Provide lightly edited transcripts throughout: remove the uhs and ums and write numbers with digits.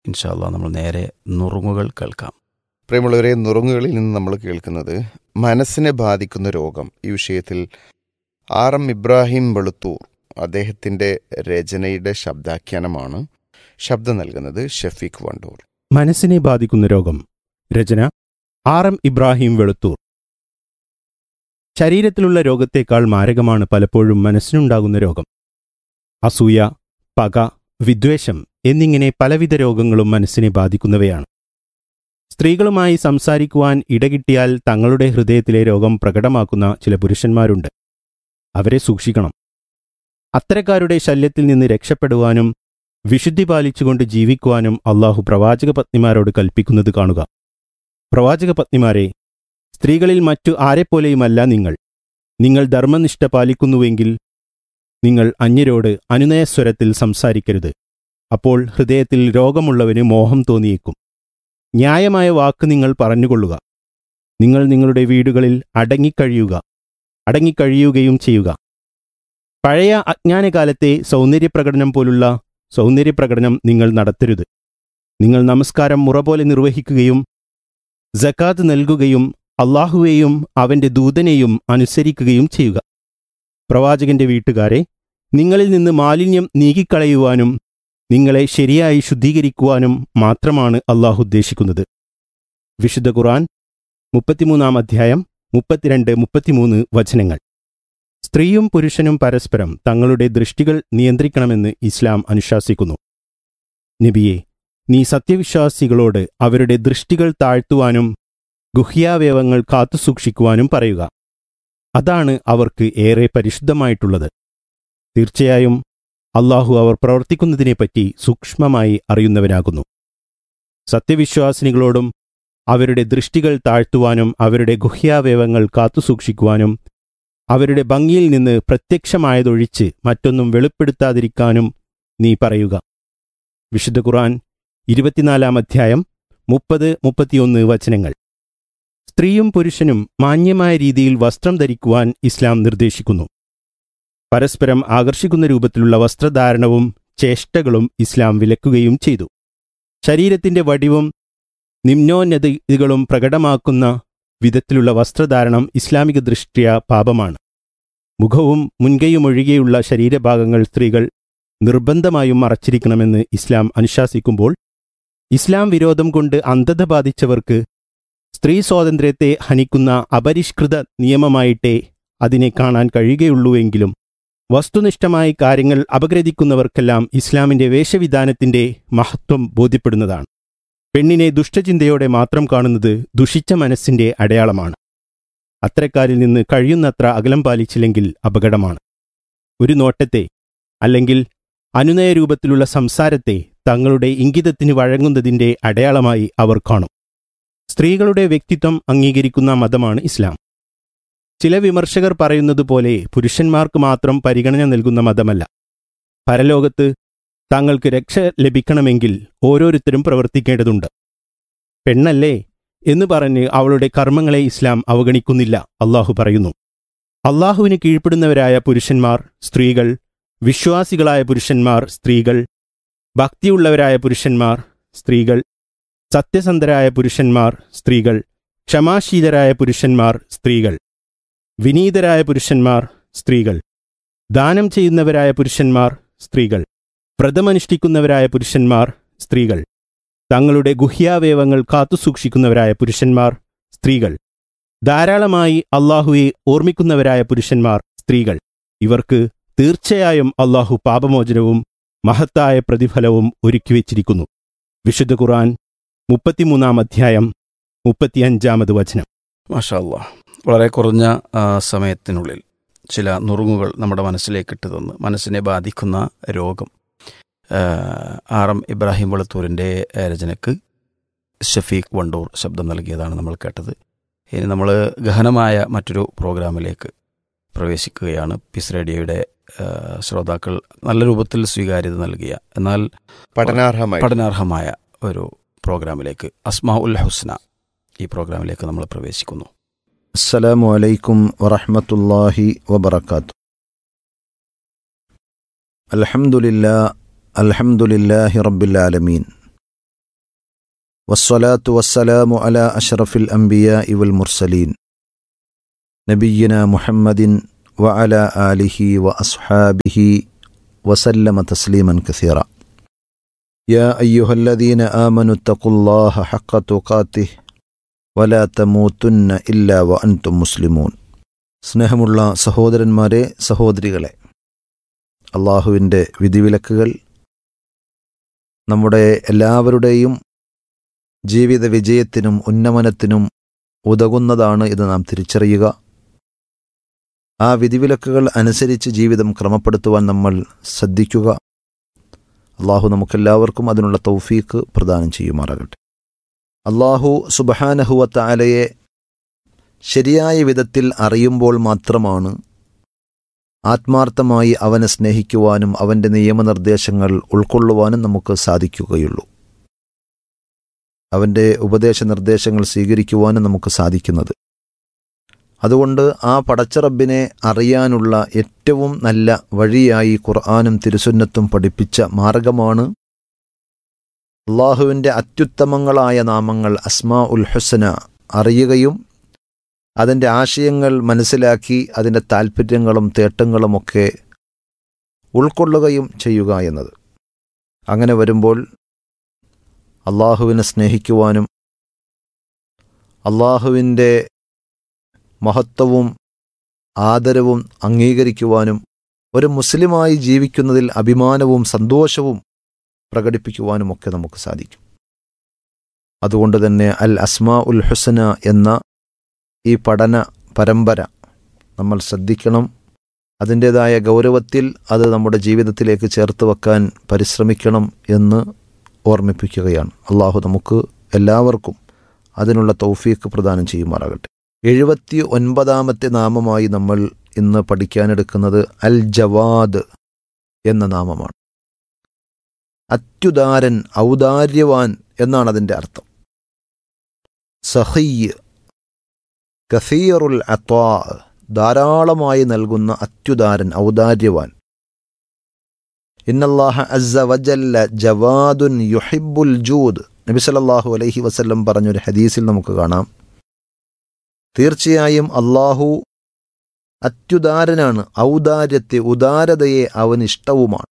ഇൻഷാ അല്ലാഹ് നമ്മൾ നേരെ നുറുങ്ങുകൾ കേൾക്കാം. പ്രിയമുള്ളവരെ, നുറുങ്ങുകളിൽ നിന്ന് നമ്മൾ കേൾക്കുന്നത് മനസ്സിനെ ബാധിക്കുന്ന രോഗം. ഈ വിഷയത്തിൽ RM ഇബ്രാഹിം വെളുത്തൂർ അദ്ദേഹത്തിൻ്റെ രചനയുടെ ശബ്ദാഖ്യാനമാണ്. ശബ്ദം നൽകുന്നത് ഷഫീഖ് വണ്ടൂർ. മനസ്സിനെ ബാധിക്കുന്ന രോഗം. രചന RM ഇബ്രാഹിം വെളുത്തൂർ. ശരീരത്തിലുള്ള രോഗത്തേക്കാൾ മാരകമാണ് പലപ്പോഴും മനസ്സിനുണ്ടാകുന്ന രോഗം. അസൂയ, പക, വിദ്വേഷം എന്നിങ്ങനെ പലവിധ രോഗങ്ങളും മനസ്സിനെ ബാധിക്കുന്നവയാണ്. സ്ത്രീകളുമായി സംസാരിക്കുവാൻ ഇടകിട്ടിയാൽ തങ്ങളുടെ ഹൃദയത്തിലെ രോഗം പ്രകടമാക്കുന്ന ചില പുരുഷന്മാരുണ്ട്. അവരെ സൂക്ഷിക്കണം. അത്തരക്കാരുടെ ശല്യത്തിൽ നിന്ന് രക്ഷപ്പെടുവാനും വിശുദ്ധി പാലിച്ചുകൊണ്ട് ജീവിക്കുവാനും അള്ളാഹു പ്രവാചക പത്നിമാരോട് കൽപ്പിക്കുന്നത് കാണുക. പ്രവാചക പത്നിമാരെ, സ്ത്രീകളിൽ മറ്റു ആരെപ്പോലെയുമല്ല നിങ്ങൾ ധർമ്മനിഷ്ഠ പാലിക്കുന്നുവെങ്കിൽ നിങ്ങൾ അന്യരോട് അനുനയസ്വരത്തിൽ സംസാരിക്കരുത്. അപ്പോൾ ഹൃദയത്തിൽ രോഗമുള്ളവന് മോഹം തോന്നിയേക്കും. ന്യായമായ വാക്ക് നിങ്ങൾ പറഞ്ഞുകൊള്ളുക. നിങ്ങൾ നിങ്ങളുടെ വീടുകളിൽ അടങ്ങിക്കഴിയുകയും ചെയ്യുക. പഴയ അജ്ഞാനകാലത്തെ സൗന്ദര്യപ്രകടനം പോലുള്ള സൗന്ദര്യപ്രകടനം നിങ്ങൾ നടത്തരുത്. നിങ്ങൾ നമസ്കാരം മുറ പോലെ നിർവഹിക്കുകയും സകാത്ത് നൽകുകയും അള്ളാഹുവേയും അവൻ്റെ ദൂതനെയും അനുസരിക്കുകയും ചെയ്യുക. പ്രവാചകന്റെ വീട്ടുകാരെ, നിങ്ങളിൽ നിന്ന് മാലിന്യം നീക്കിക്കളയുവാനും നിങ്ങളെ ശരിയായി ശുദ്ധീകരിക്കുവാനും മാത്രമാണ് അള്ളാഹു ഉദ്ദേശിക്കുന്നത്. വിശുദ്ധ ഖുർആൻ 33 അധ്യായം 32-33 വചനങ്ങൾ. സ്ത്രീയും പുരുഷനും പരസ്പരം തങ്ങളുടെ ദൃഷ്ടികൾ നിയന്ത്രിക്കണമെന്ന് ഇസ്ലാം അനുശാസിക്കുന്നു. നബിയെ, നീ സത്യവിശ്വാസികളോട് അവരുടെ ദൃഷ്ടികൾ താഴ്ത്തുവാനും ഗുഹ്യാവയവങ്ങൾ കാത്തുസൂക്ഷിക്കുവാനും പറയുക. അതാണ് അവർക്ക് ഏറെ പരിശുദ്ധമായിട്ടുള്ളത്. തീർച്ചയായും അള്ളാഹു അവർ പ്രവർത്തിക്കുന്നതിനെപ്പറ്റി സൂക്ഷ്മമായി അറിയുന്നവനാകുന്നു. സത്യവിശ്വാസിനികളോടും അവരുടെ ദൃഷ്ടികൾ താഴ്ത്തുവാനും അവരുടെ ഗുഹ്യാവയവങ്ങൾ കാത്തുസൂക്ഷിക്കുവാനും അവരുടെ ഭംഗിയിൽ നിന്ന് പ്രത്യക്ഷമായതൊഴിച്ച് മറ്റൊന്നും വെളിപ്പെടുത്താതിരിക്കാനും നീ പറയുക. വിശുദ്ധ ഖുർആൻ 24 അധ്യായം 30-31 വചനങ്ങൾ. സ്ത്രീയും പുരുഷനും മാന്യമായ രീതിയിൽ വസ്ത്രം ധരിക്കുവാൻ ഇസ്ലാം നിർദ്ദേശിക്കുന്നു. പരസ്പരം ആകർഷിക്കുന്ന രൂപത്തിലുള്ള വസ്ത്രധാരണവും ചേഷ്ടകളും ഇസ്ലാം വിലക്കുകയും ചെയ്തു. ശരീരത്തിന്റെ വടിവും നിമ്നോന്നതികളും പ്രകടമാക്കുന്ന വിധത്തിലുള്ള വസ്ത്രധാരണം ഇസ്ലാമിക ദൃഷ്ട്യാ പാപമാണ്. മുഖവും മുൻകൈയുമൊഴികെയുള്ള ശരീരഭാഗങ്ങൾ സ്ത്രീകൾ നിർബന്ധമായും മറച്ചിരിക്കണമെന്ന് ഇസ്ലാം അനുശാസിക്കുമ്പോൾ, ഇസ്ലാം വിരോധം കൊണ്ട് അന്ധത ബാധിച്ചവർക്ക് സ്ത്രീ സ്വാതന്ത്ര്യത്തെ ഹനിക്കുന്ന അപരിഷ്കൃത നിയമമായിട്ടേ അതിനെ കാണാൻ കഴിയുകയുള്ളൂവെങ്കിലും വസ്തുനിഷ്ഠമായി കാര്യങ്ങൾ അപഗ്രഥിക്കുന്നവർക്കെല്ലാം ഇസ്ലാമിന്റെ വേഷവിധാനത്തിന്റെ മഹത്വം ബോധ്യപ്പെടുന്നതാണ്. പെണ്ണിനെ ദുഷ്ടചിന്തയോടെ മാത്രം കാണുന്നത് ദുഷിച്ച മനസ്സിന്റെ അടയാളമാണ്. അത്തരക്കാരിൽ നിന്ന് കഴിയുന്നത്ര അകലം പാലിച്ചില്ലെങ്കിൽ അപകടമാണ്. ഒരു നോട്ടത്തെ അല്ലെങ്കിൽ അനുനയരൂപത്തിലുള്ള സംസാരത്തെ തങ്ങളുടെ ഇംഗിതത്തിന് വഴങ്ങുന്നതിന്റെ അടയാളമായി അവർ കാണും. സ്ത്രീകളുടെ വ്യക്തിത്വം അംഗീകരിക്കുന്ന മതമാണ് ഇസ്ലാം. ചില വിമർശകർ പറയുന്നതുപോലെ പുരുഷന്മാർക്ക് മാത്രം പരിഗണന നൽകുന്ന മതമല്ല. പരലോകത്ത് താങ്കൾക്ക് രക്ഷ ലഭിക്കണമെങ്കിൽ ഓരോരുത്തരും പ്രവർത്തിക്കേണ്ടതുണ്ട്. പെണ്ണല്ലേ എന്ന് പറഞ്ഞ് അവളുടെ കർമ്മങ്ങളെ ഇസ്ലാം അവഗണിക്കുന്നില്ല. അള്ളാഹു പറയുന്നു, അള്ളാഹുവിന് കീഴ്പ്പെടുന്നവരായ പുരുഷന്മാർ, സ്ത്രീകൾ, വിശ്വാസികളായ പുരുഷന്മാർ, സ്ത്രീകൾ, ഭക്തിയുള്ളവരായ പുരുഷന്മാർ, സ്ത്രീകൾ, സത്യസന്ധരായ പുരുഷന്മാർ, സ്ത്രീകൾ, ക്ഷമാശീലരായ പുരുഷന്മാർ, സ്ത്രീകൾ, വിനീതരായ പുരുഷന്മാർ, സ്ത്രീകൾ, ദാനം ചെയ്യുന്നവരായ പുരുഷന്മാർ, സ്ത്രീകൾ, വ്രതമനുഷ്ഠിക്കുന്നവരായ പുരുഷന്മാർ, സ്ത്രീകൾ, തങ്ങളുടെ ഗുഹ്യാവയവങ്ങൾ കാത്തുസൂക്ഷിക്കുന്നവരായ പുരുഷന്മാർ, സ്ത്രീകൾ, ധാരാളമായി അള്ളാഹുവെ ഓർമ്മിക്കുന്നവരായ പുരുഷന്മാർ, സ്ത്രീകൾ, ഇവർക്ക് തീർച്ചയായും അള്ളാഹു പാപമോചനവും മഹത്തായ പ്രതിഫലവും ഒരുക്കിവെച്ചിരിക്കുന്നു. വിശുദ്ധ ഖുർആൻ 33 അധ്യായം 35 വചനം. മാഷാ അല്ലാഹ്, വളരെ കുറഞ്ഞ സമയത്തിനുള്ളിൽ ചില നുറുങ്ങുകൾ നമ്മുടെ മനസ്സിലേക്ക് ഇട്ട് തന്ന് മനസ്സിനെ ബാധിക്കുന്ന രോഗം. RM ഇബ്രാഹിം വെളുത്തൂരിൻ്റെ രചനയ്ക്ക് ഷഫീഖ് വണ്ടൂർ ശബ്ദം നൽകിയതാണ് നമ്മൾ കേട്ടത്. ഇനി നമ്മൾ ഗഹനമായ മറ്റൊരു പ്രോഗ്രാമിലേക്ക് പ്രവേശിക്കുകയാണ്. പീസ് റേഡിയോയുടെ ശ്രോതാക്കൾ നല്ല രൂപത്തിൽ സ്വീകാര്യത നൽകിയ എന്നാൽ പഠനാർഹമായ ഒരു പ്രോഗ്രാമിലേക്ക്, അസ്മാഉൽ ഹുസ്ന, ഈ പ്രോഗ്രാമിലേക്ക് നമ്മൾ പ്രവേശിക്കുന്നു. അസ്സലാമു അലൈക്കും വറഹ്മത്തുള്ളാഹി വബറകാതുഹു. അൽഹംദുലില്ലാഹി റബ്ബിൽ ആലമീൻ വസ്സലാത്തു വസ്സലാമു അലാ അഷ്റഫിൽ അംബിയാഇ വൽ മുർസലീൻ നബിയ്യിനാ മുഹമ്മദിൻ വഅലാ ആലിഹി വഅസ്ഹാബിഹി വസല്ലമ തസ്ലീമൻ കസീറ. യാ അയ്യുഹല്ലദീന ആമനു തഖുല്ലാഹ ഹഖ്ക തുഖാതിഹി വലാ തമൂതുന്ന ഇല്ലാ വഅൻതും മുസ്ലിമൂൻ. സ്നേഹമുള്ള സഹോദരന്മാരെ, സഹോദരികളെ, അള്ളാഹുവിൻ്റെ വിധിവിലക്കുകൾ നമ്മുടെ എല്ലാവരുടെയും ജീവിത വിജയത്തിനും ഉന്നമനത്തിനും ഉതകുന്നതാണ് എന്ന് നാം തിരിച്ചറിയുക. ആ വിധിവിലക്കുകൾ അനുസരിച്ച് ജീവിതം ക്രമപ്പെടുത്തുവാൻ നമ്മൾ ശ്രദ്ധിക്കുക. അള്ളാഹു നമുക്കെല്ലാവർക്കും അതിനുള്ള തൗഫീക്ക് പ്രദാനം ചെയ്യുമാറാകട്ടെ. അള്ളാഹു സുബ്ഹാനഹു വ തആലയെ ശരിയായ വിധത്തിൽ അറിയുമ്പോൾ മാത്രമാണ് ആത്മാർത്ഥമായി അവനെ സ്നേഹിക്കുവാനും അവൻ്റെ നിയമനിർദ്ദേശങ്ങൾ ഉൾക്കൊള്ളുവാനും നമുക്ക് സാധിക്കുകയുള്ളൂ. അവൻ്റെ ഉപദേശ നിർദ്ദേശങ്ങൾ സ്വീകരിക്കുവാനും നമുക്ക് സാധിക്കുന്നത്. അതുകൊണ്ട് ആ പടച്ചറബിനെ അറിയാനുള്ള ഏറ്റവും നല്ല വഴിയായി ഖുർആനും തിരുസുന്നത്തും പഠിപ്പിച്ച മാർഗമാണ് അള്ളാഹുവിൻ്റെ അത്യുത്തമങ്ങളായ നാമങ്ങൾ അസ്മാ ഉൽ ഹുസ്ന അറിയുകയും അതിൻ്റെ ആശയങ്ങൾ മനസ്സിലാക്കി അതിൻ്റെ താൽപ്പര്യങ്ങളും തേട്ടങ്ങളുമൊക്കെ ഉൾക്കൊള്ളുകയും ചെയ്യുക എന്നത്. അങ്ങനെ വരുമ്പോൾ അള്ളാഹുവിനെ സ്നേഹിക്കുവാനും അള്ളാഹുവിൻ്റെ മഹത്വവും ആദരവും അംഗീകരിക്കുവാനും ഒരു മുസ്ലിമായി ജീവിക്കുന്നതിൽ അഭിമാനവും സന്തോഷവും പ്രകടിപ്പിക്കുവാനുമൊക്കെ നമുക്ക് സാധിക്കും. അതുകൊണ്ട് തന്നെ അൽ അസ്മാ ഉൽ ഹുസ്ന എന്ന ഈ പഠന പരമ്പര നമ്മൾ ശ്രദ്ധിക്കണം. അതിൻ്റേതായ ഗൗരവത്തിൽ അത് നമ്മുടെ ജീവിതത്തിലേക്ക് ചേർത്ത് വെക്കാൻ പരിശ്രമിക്കണം എന്ന് ഓർമ്മിപ്പിക്കുകയാണ്. അള്ളാഹു നമുക്ക് എല്ലാവർക്കും അതിനുള്ള തൗഫീക്ക് പ്രദാനം ചെയ്യുമാറാകട്ടെ. 79ാമത്തെ നാമമായി നമ്മൾ ഇന്ന് പഠിക്കാനെടുക്കുന്നത് അൽ ജവാദ് എന്ന നാമമാണ്. അത്യുദാരൻ, ഔദാര്യവാൻ എന്നാണ് അതിൻ്റെ അർത്ഥം. സഖിയ്, കസീറുൽ അത്വാ, ധാരാളമായി നൽകുന്ന അത്യുദാരൻ, ഔദാര്യവാൻ. ഇന്നല്ലാഹ അസ്സ വജല്ല ജവാദുൻ യുഹിബ്ബുൽ ജൂദ്. നബി സല്ലല്ലാഹു അലൈഹി വസല്ലം പറഞ്ഞൊരു ഹദീസിൽ നമുക്ക് കാണാം, തീർച്ചയായും അള്ളാഹു അത്യുദാരനാണ്, ഔദാര്യത്തെ, ഉദാരതയെ അവന് ഇഷ്ടവുമാണ്.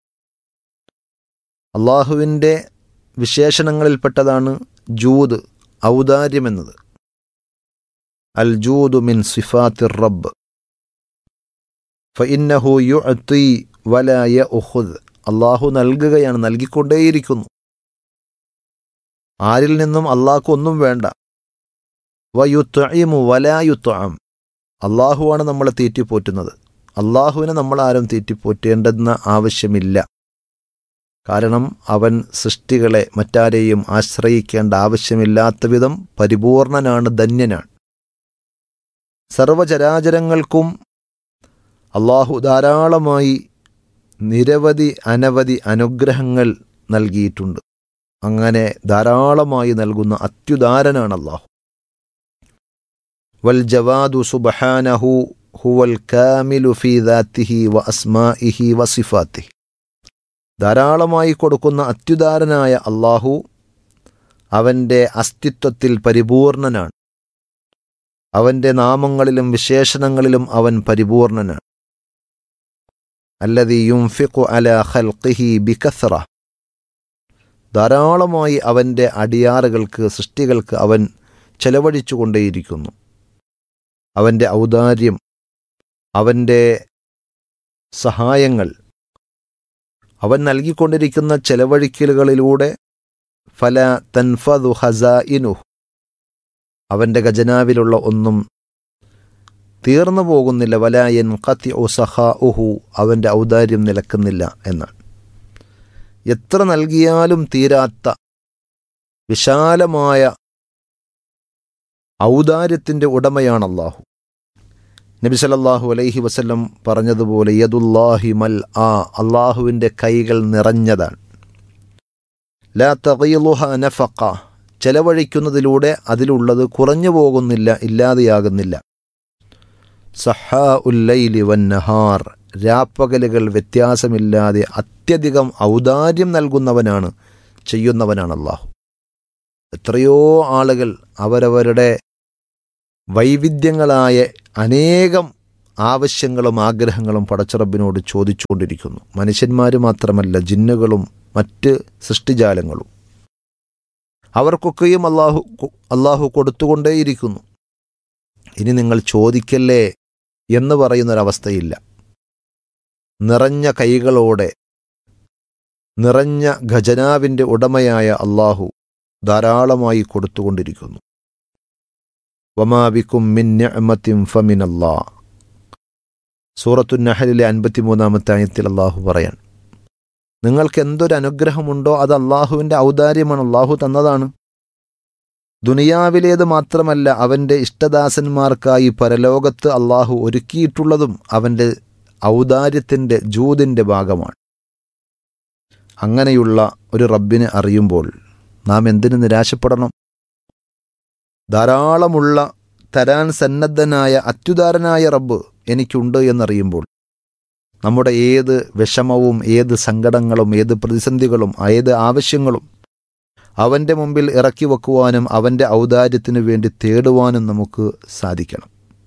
അള്ളാഹുവിൻ്റെ വിശേഷണങ്ങളിൽപ്പെട്ടതാണ് ജൂദ്, ഔദാര്യമെന്നത്. അൽ ജൂദു മിൻ സിഫാത്തിർ റബ്ബ് ഫഇന്നഹു യുഅതി വലാ യഅഖുദ്. അള്ളാഹു നൽകുകയാണ്, നൽകിക്കൊണ്ടേയിരിക്കുന്നു. ആരിൽ നിന്നും അള്ളാഹ്ക്ക് ഒന്നും വേണ്ട. വയുത്ഇമു വലാ യുത്അം. അള്ളാഹുവാണ് നമ്മളെ തീറ്റിപ്പോറ്റുന്നത്. അള്ളാഹുവിനെ നമ്മളാരും തീറ്റിപ്പോറ്റേണ്ടെന്ന ആവശ്യമില്ല. കാരണം അവൻ സൃഷ്ടികളെ മറ്റാരെയും ആശ്രയിക്കേണ്ട ആവശ്യമില്ലാത്ത വിധം പരിപൂർണനാണ്, ധന്യനാണ്. സർവചരാചരങ്ങൾക്കും അള്ളാഹു ധാരാളമായി നിരവധി അനവധി അനുഗ്രഹങ്ങൾ നൽകിയിട്ടുണ്ട്. അങ്ങനെ ധാരാളമായി നൽകുന്ന അത്യുദാരനാണ് അള്ളാഹു. വൽ ജവാദു സുബ്ഹാനഹു ഹുവൽ കാമിലു ഫീ ദാത്തിഹി വ അസ്മാഇഹി വ സിഫാത്തിഹി. ധാരാളമായി കൊടുക്കുന്ന അത്യുദാരനായ അള്ളാഹു അവൻ്റെ അസ്തിത്വത്തിൽ പരിപൂർണനാണ്. അവൻ്റെ നാമങ്ങളിലും വിശേഷണങ്ങളിലും അവൻ പരിപൂർണനാണ്. അല്ലദീ യുൻഫിഖു അലാ ഖൽഖിഹി ബികസ്റ. ധാരാളമായി അവൻ്റെ അടിയാറുകൾക്ക്, സൃഷ്ടികൾക്ക് അവൻ ചെലവഴിച്ചുകൊണ്ടേയിരിക്കുന്നു. അവൻ്റെ ഔദാര്യം, അവൻ്റെ സഹായങ്ങൾ, അവൻ നൽകിക്കൊണ്ടിരിക്കുന്ന ചെലവഴിക്കലുകളിലൂടെ ഫല തൻഫദു ഖസാഇനുഹു. അവൻ്റെ ഖജനാവിലുള്ള ഒന്നും തീർന്നു പോകുന്നില്ല. വലാ യൻഖതിഉ സഖാഉഹു. അവൻ്റെ ഔദാര്യം നിലക്കുന്നില്ല എന്നാണ്. എത്ര നൽകിയാലും തീരാത്ത വിശാലമായ ഔദാര്യത്തിൻ്റെ ഉടമയാണ് അള്ളാഹു. നബി സല്ലല്ലാഹു അലൈഹി വസല്ലം പറഞ്ഞതുപോലെ യദുല്ലാഹി മൽ ആ, അള്ളാഹുവിൻ്റെ കൈകൾ നിറഞ്ഞതാണ്. ലാ തഗീലുഹ നഫഖ. ചെലവഴിക്കുന്നതിലൂടെ അതിലുള്ളത് കുറഞ്ഞു പോകുന്നില്ല, ഇല്ലാതെയാകുന്നില്ല. സഹാഉൽ ലൈലി വന്നഹാർ. രാപ്പകലുകൾ വ്യത്യാസമില്ലാതെ അത്യധികം ഔദാര്യം നൽകുന്നവനാണ്, ചെയ്യുന്നവനാണ് അള്ളാഹു. എത്രയോ ആളുകൾ അവരവരുടെ വൈവിധ്യങ്ങളായ അനേകം ആവശ്യങ്ങളും ആഗ്രഹങ്ങളും പടച്ചറബിനോട് ചോദിച്ചുകൊണ്ടിരിക്കുന്നു. മനുഷ്യന്മാർ മാത്രമല്ല, ജിന്നുകളും മറ്റ് സൃഷ്ടിജാലങ്ങളും അവർക്കൊക്കെയും അള്ളാഹു കൊടുത്തുകൊണ്ടേയിരിക്കുന്നു. ഇനി നിങ്ങൾ ചോദിക്കല്ലേ എന്ന് പറയുന്നൊരവസ്ഥയില്ല. നിറഞ്ഞ കൈകളോടെ നിറഞ്ഞ ഖജനാവിൻ്റെ ഉടമയായ അള്ളാഹു ധാരാളമായി കൊടുത്തുകൊണ്ടിരിക്കുന്നു. വമാ ബിക്കും മിൻ നിഅമത്തിൻ ഫമിനല്ലാഹ്. സൂറത്തു നഹലിലെ 53-ാമത്തെ ആയത്തിൽ അള്ളാഹു പറയാൻ, നിങ്ങൾക്ക് എന്തൊരു അനുഗ്രഹമുണ്ടോ അത് അള്ളാഹുവിൻ്റെ ഔദാര്യമാണ്, അള്ളാഹു തന്നതാണ്. ദുനിയാവിലേത് മാത്രമല്ല, അവൻ്റെ ഇഷ്ടദാസന്മാർക്കായി പരലോകത്ത് അള്ളാഹു ഒരുക്കിയിട്ടുള്ളതും അവൻ്റെ ഔദാര്യത്തിൻ്റെ ജൂദിൻ്റെ ഭാഗമാണ്. അങ്ങനെയുള്ള ഒരു റബ്ബിനെ അറിയുമ്പോൾ നാം എന്തിനു നിരാശപ്പെടണം? ധാരാളമുള്ള തരാൻ സന്നദ്ധനായ അത്യുദാരനായ റബ്ബ് എനിക്കുണ്ട് എന്നറിയുമ്പോൾ നമ്മുടെ ഏത് വിഷമവും ഏത് സങ്കടങ്ങളും ഏത് പ്രതിസന്ധികളും ഏത് ആവശ്യങ്ങളും അവൻ്റെ മുമ്പിൽ ഇറക്കി വെക്കുവാനും അവൻ്റെ ഔദാര്യത്തിനു വേണ്ടി തേടുവാനും നമുക്ക് സാധിക്കണം.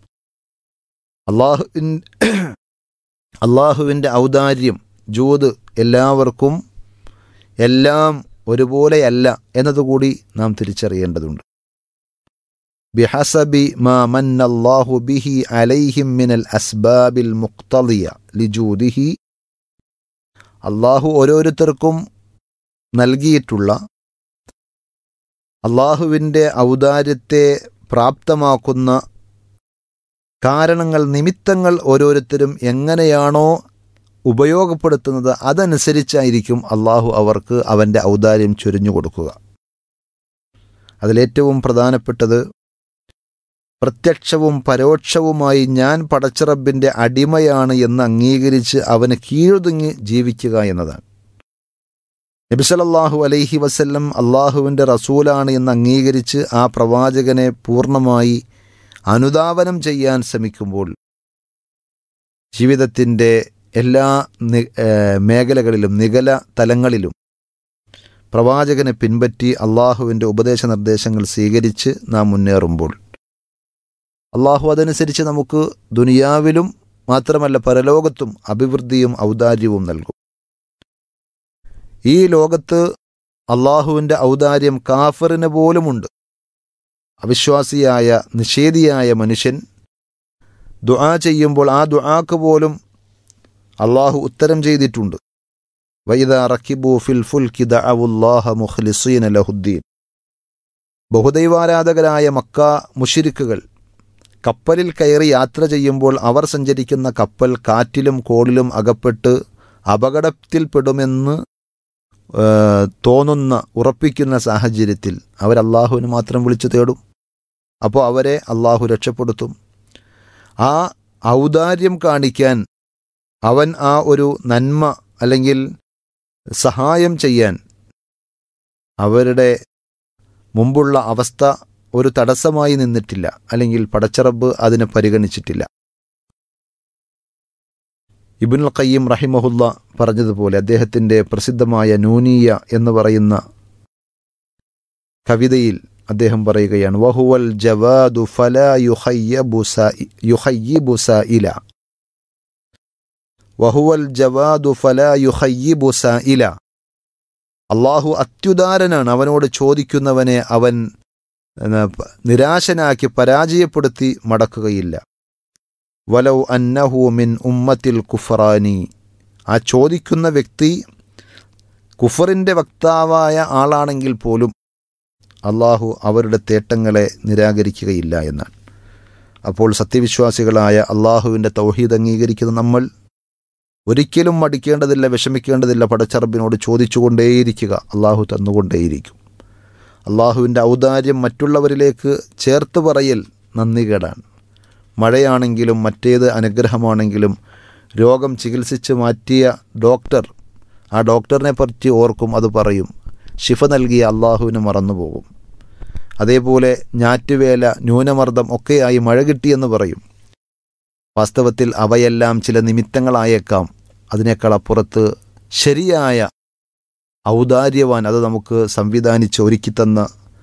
അള്ളാഹുവിൻ്റെ ഔദാര്യം ജൂദ് എല്ലാവർക്കും എല്ലാം ഒരുപോലെയല്ല എന്നതുകൂടി നാം തിരിച്ചറിയേണ്ടതുണ്ട്. ബിഹസബി മാ മന്നല്ലാഹു ബിഹി അലൈഹിം മിനൽ അസ്ബാബിൽ മുഖ്തദിയ ലിജൂദിഹി. അള്ളാഹു ഓരോരുത്തർക്കും നൽകിയിട്ടുള്ള അള്ളാഹുവിൻ്റെ ഔദാര്യത്തെ പ്രാപ്തമാക്കുന്ന കാരണങ്ങൾ, നിമിത്തങ്ങൾ ഓരോരുത്തരും എങ്ങനെയാണോ ഉപയോഗപ്പെടുത്തുന്നത് അതനുസരിച്ചായിരിക്കും അള്ളാഹു അവർക്ക് അവൻ്റെ ഔദാര്യം ചൊരിഞ്ഞു കൊടുക്കുക. അതിലേറ്റവും പ്രധാനപ്പെട്ടത് പ്രത്യക്ഷവും പരോക്ഷവുമായി ഞാൻ പടച്ചറബിൻ്റെ അടിമയാണ് എന്ന് അംഗീകരിച്ച് അവന് കീഴൊതുങ്ങി ജീവിക്കുക എന്നതാണ്. നബി സല്ലല്ലാഹു അലൈഹി വസല്ലം അള്ളാഹുവിൻ്റെ റസൂലാണ് എന്ന് അംഗീകരിച്ച് ആ പ്രവാചകനെ പൂർണ്ണമായി അനുധാവനം ചെയ്യാൻ ശ്രമിക്കുമ്പോൾ ജീവിതത്തിൻ്റെ എല്ലാ മേഖലകളിലും നിഗല തലങ്ങളിലും പ്രവാചകനെ പിൻപറ്റി അള്ളാഹുവിൻ്റെ ഉപദേശ നിർദ്ദേശങ്ങൾ സ്വീകരിച്ച് നാം മുന്നേറുമ്പോൾ അള്ളാഹു അതനുസരിച്ച് നമുക്ക് ദുനിയാവിലും മാത്രമല്ല പരലോകത്തും അഭിവൃദ്ധിയും ഔദാര്യവും നൽകും. ഈ ലോകത്ത് അള്ളാഹുവിൻ്റെ ഔദാര്യം കാഫിറിന് പോലുമുണ്ട്. അവിശ്വാസിയായ നിഷേധിയായ മനുഷ്യൻ ദുആ ചെയ്യുമ്പോൾ ആ ദുആക്ക് പോലും അള്ളാഹു ഉത്തരം ചെയ്തിട്ടുണ്ട്. വഇദാ റക്കിബൂ ഫിൽ ഫുൽകി ദഅവുല്ലാഹ മുഖ്ലിസീന ലഹുദ്ദീൻ. ബഹുദൈവാരാധകരായ മക്ക മുശ്രിക്കുകൾ കപ്പലിൽ കയറി യാത്ര ചെയ്യുമ്പോൾ അവർ സഞ്ചരിക്കുന്ന കപ്പൽ കാറ്റിലും കോളിലും അകപ്പെട്ട് അപകടത്തിൽപ്പെടുമെന്ന് തോന്നുന്ന ഉറപ്പിക്കുന്ന സാഹചര്യത്തിൽ അവർ അള്ളാഹുവിന് മാത്രം വിളിച്ചു തേടും. അപ്പോൾ അവരെ അള്ളാഹു രക്ഷപ്പെടുത്തും. ആ ഔദാര്യം കാണിക്കാൻ, അവൻ ആ ഒരു നന്മ അല്ലെങ്കിൽ സഹായം ചെയ്യാൻ അവരുടെ മുമ്പുള്ള അവസ്ഥ ഒരു തടസ്സമായി നിന്നിട്ടില്ല, അല്ലെങ്കിൽ പടച്ചറബ് അതിനെ പരിഗണിച്ചിട്ടില്ല. ഇബ്നുൽ ഖയ്യിം റഹിമഹുല്ല പറഞ്ഞതുപോലെ അദ്ദേഹത്തിൻ്റെ പ്രസിദ്ധമായ നൂനിയ എന്ന് പറയുന്ന കവിതയിൽ അദ്ദേഹം പറയുകയാണ്, വഹുവൽ ജവാദു ഫലാ യുഖയ്യിബു സായില. വഹുവൽ ജവാദു ഫലാ യുഖയ്യിബു സായില. അള്ളാഹു അത്യുദാരനാണ്, അവനോട് ചോദിക്കുന്നവനെ അവൻ നിരാശനാക്കി പരാജയപ്പെടുത്തി മടക്കുകയില്ല. വലൗ അന്നഹു മിൻ ഉമ്മത്തിൽ കുഫറാനി. ആ ചോദിക്കുന്ന വ്യക്തി കുഫറിൻ്റെ വക്താവായ ആളാണെങ്കിൽ പോലും അള്ളാഹു അവരുടെ തേട്ടങ്ങളെ നിരാകരിക്കുകയില്ല എന്നാണ്. അപ്പോൾ സത്യവിശ്വാസികളായ അള്ളാഹുവിൻ്റെ തൗഹീദ് അംഗീകരിക്കുന്ന നമ്മൾ ഒരിക്കലും മടിക്കേണ്ടതില്ല, വിഷമിക്കേണ്ടതില്ല. പടച്ചറബിനോട് ചോദിച്ചുകൊണ്ടേയിരിക്കുക, അള്ളാഹു തന്നുകൊണ്ടേയിരിക്കും. അള്ളാഹുവിൻ്റെ ഔദാര്യം മറ്റുള്ളവരിലേക്ക് ചേർത്ത് പറയൽ നന്ദികേടാണ്. മഴയാണെങ്കിലും മറ്റേത് അനുഗ്രഹമാണെങ്കിലും രോഗം ചികിത്സിച്ച് മാറ്റിയ ഡോക്ടർ, ആ ഡോക്ടറിനെ പറ്റി ഓർക്കും, അത് പറയും. ശിഫ നൽകിയ അള്ളാഹുവിന് മറന്നുപോകും. അതേപോലെ ഞാറ്റുവേല, ന്യൂനമർദ്ദം ഒക്കെയായി മഴ കിട്ടിയെന്ന് പറയും. വാസ്തവത്തിൽ അവയെല്ലാം ചില നിമിത്തങ്ങളായേക്കാം. അതിനേക്കാൾ അപ്പുറത്ത് ശരിയായ ഔദാര്യവാൻ, അത് നമുക്ക് സംവിധാനിച്ച് ഒരുക്കിത്തന്ന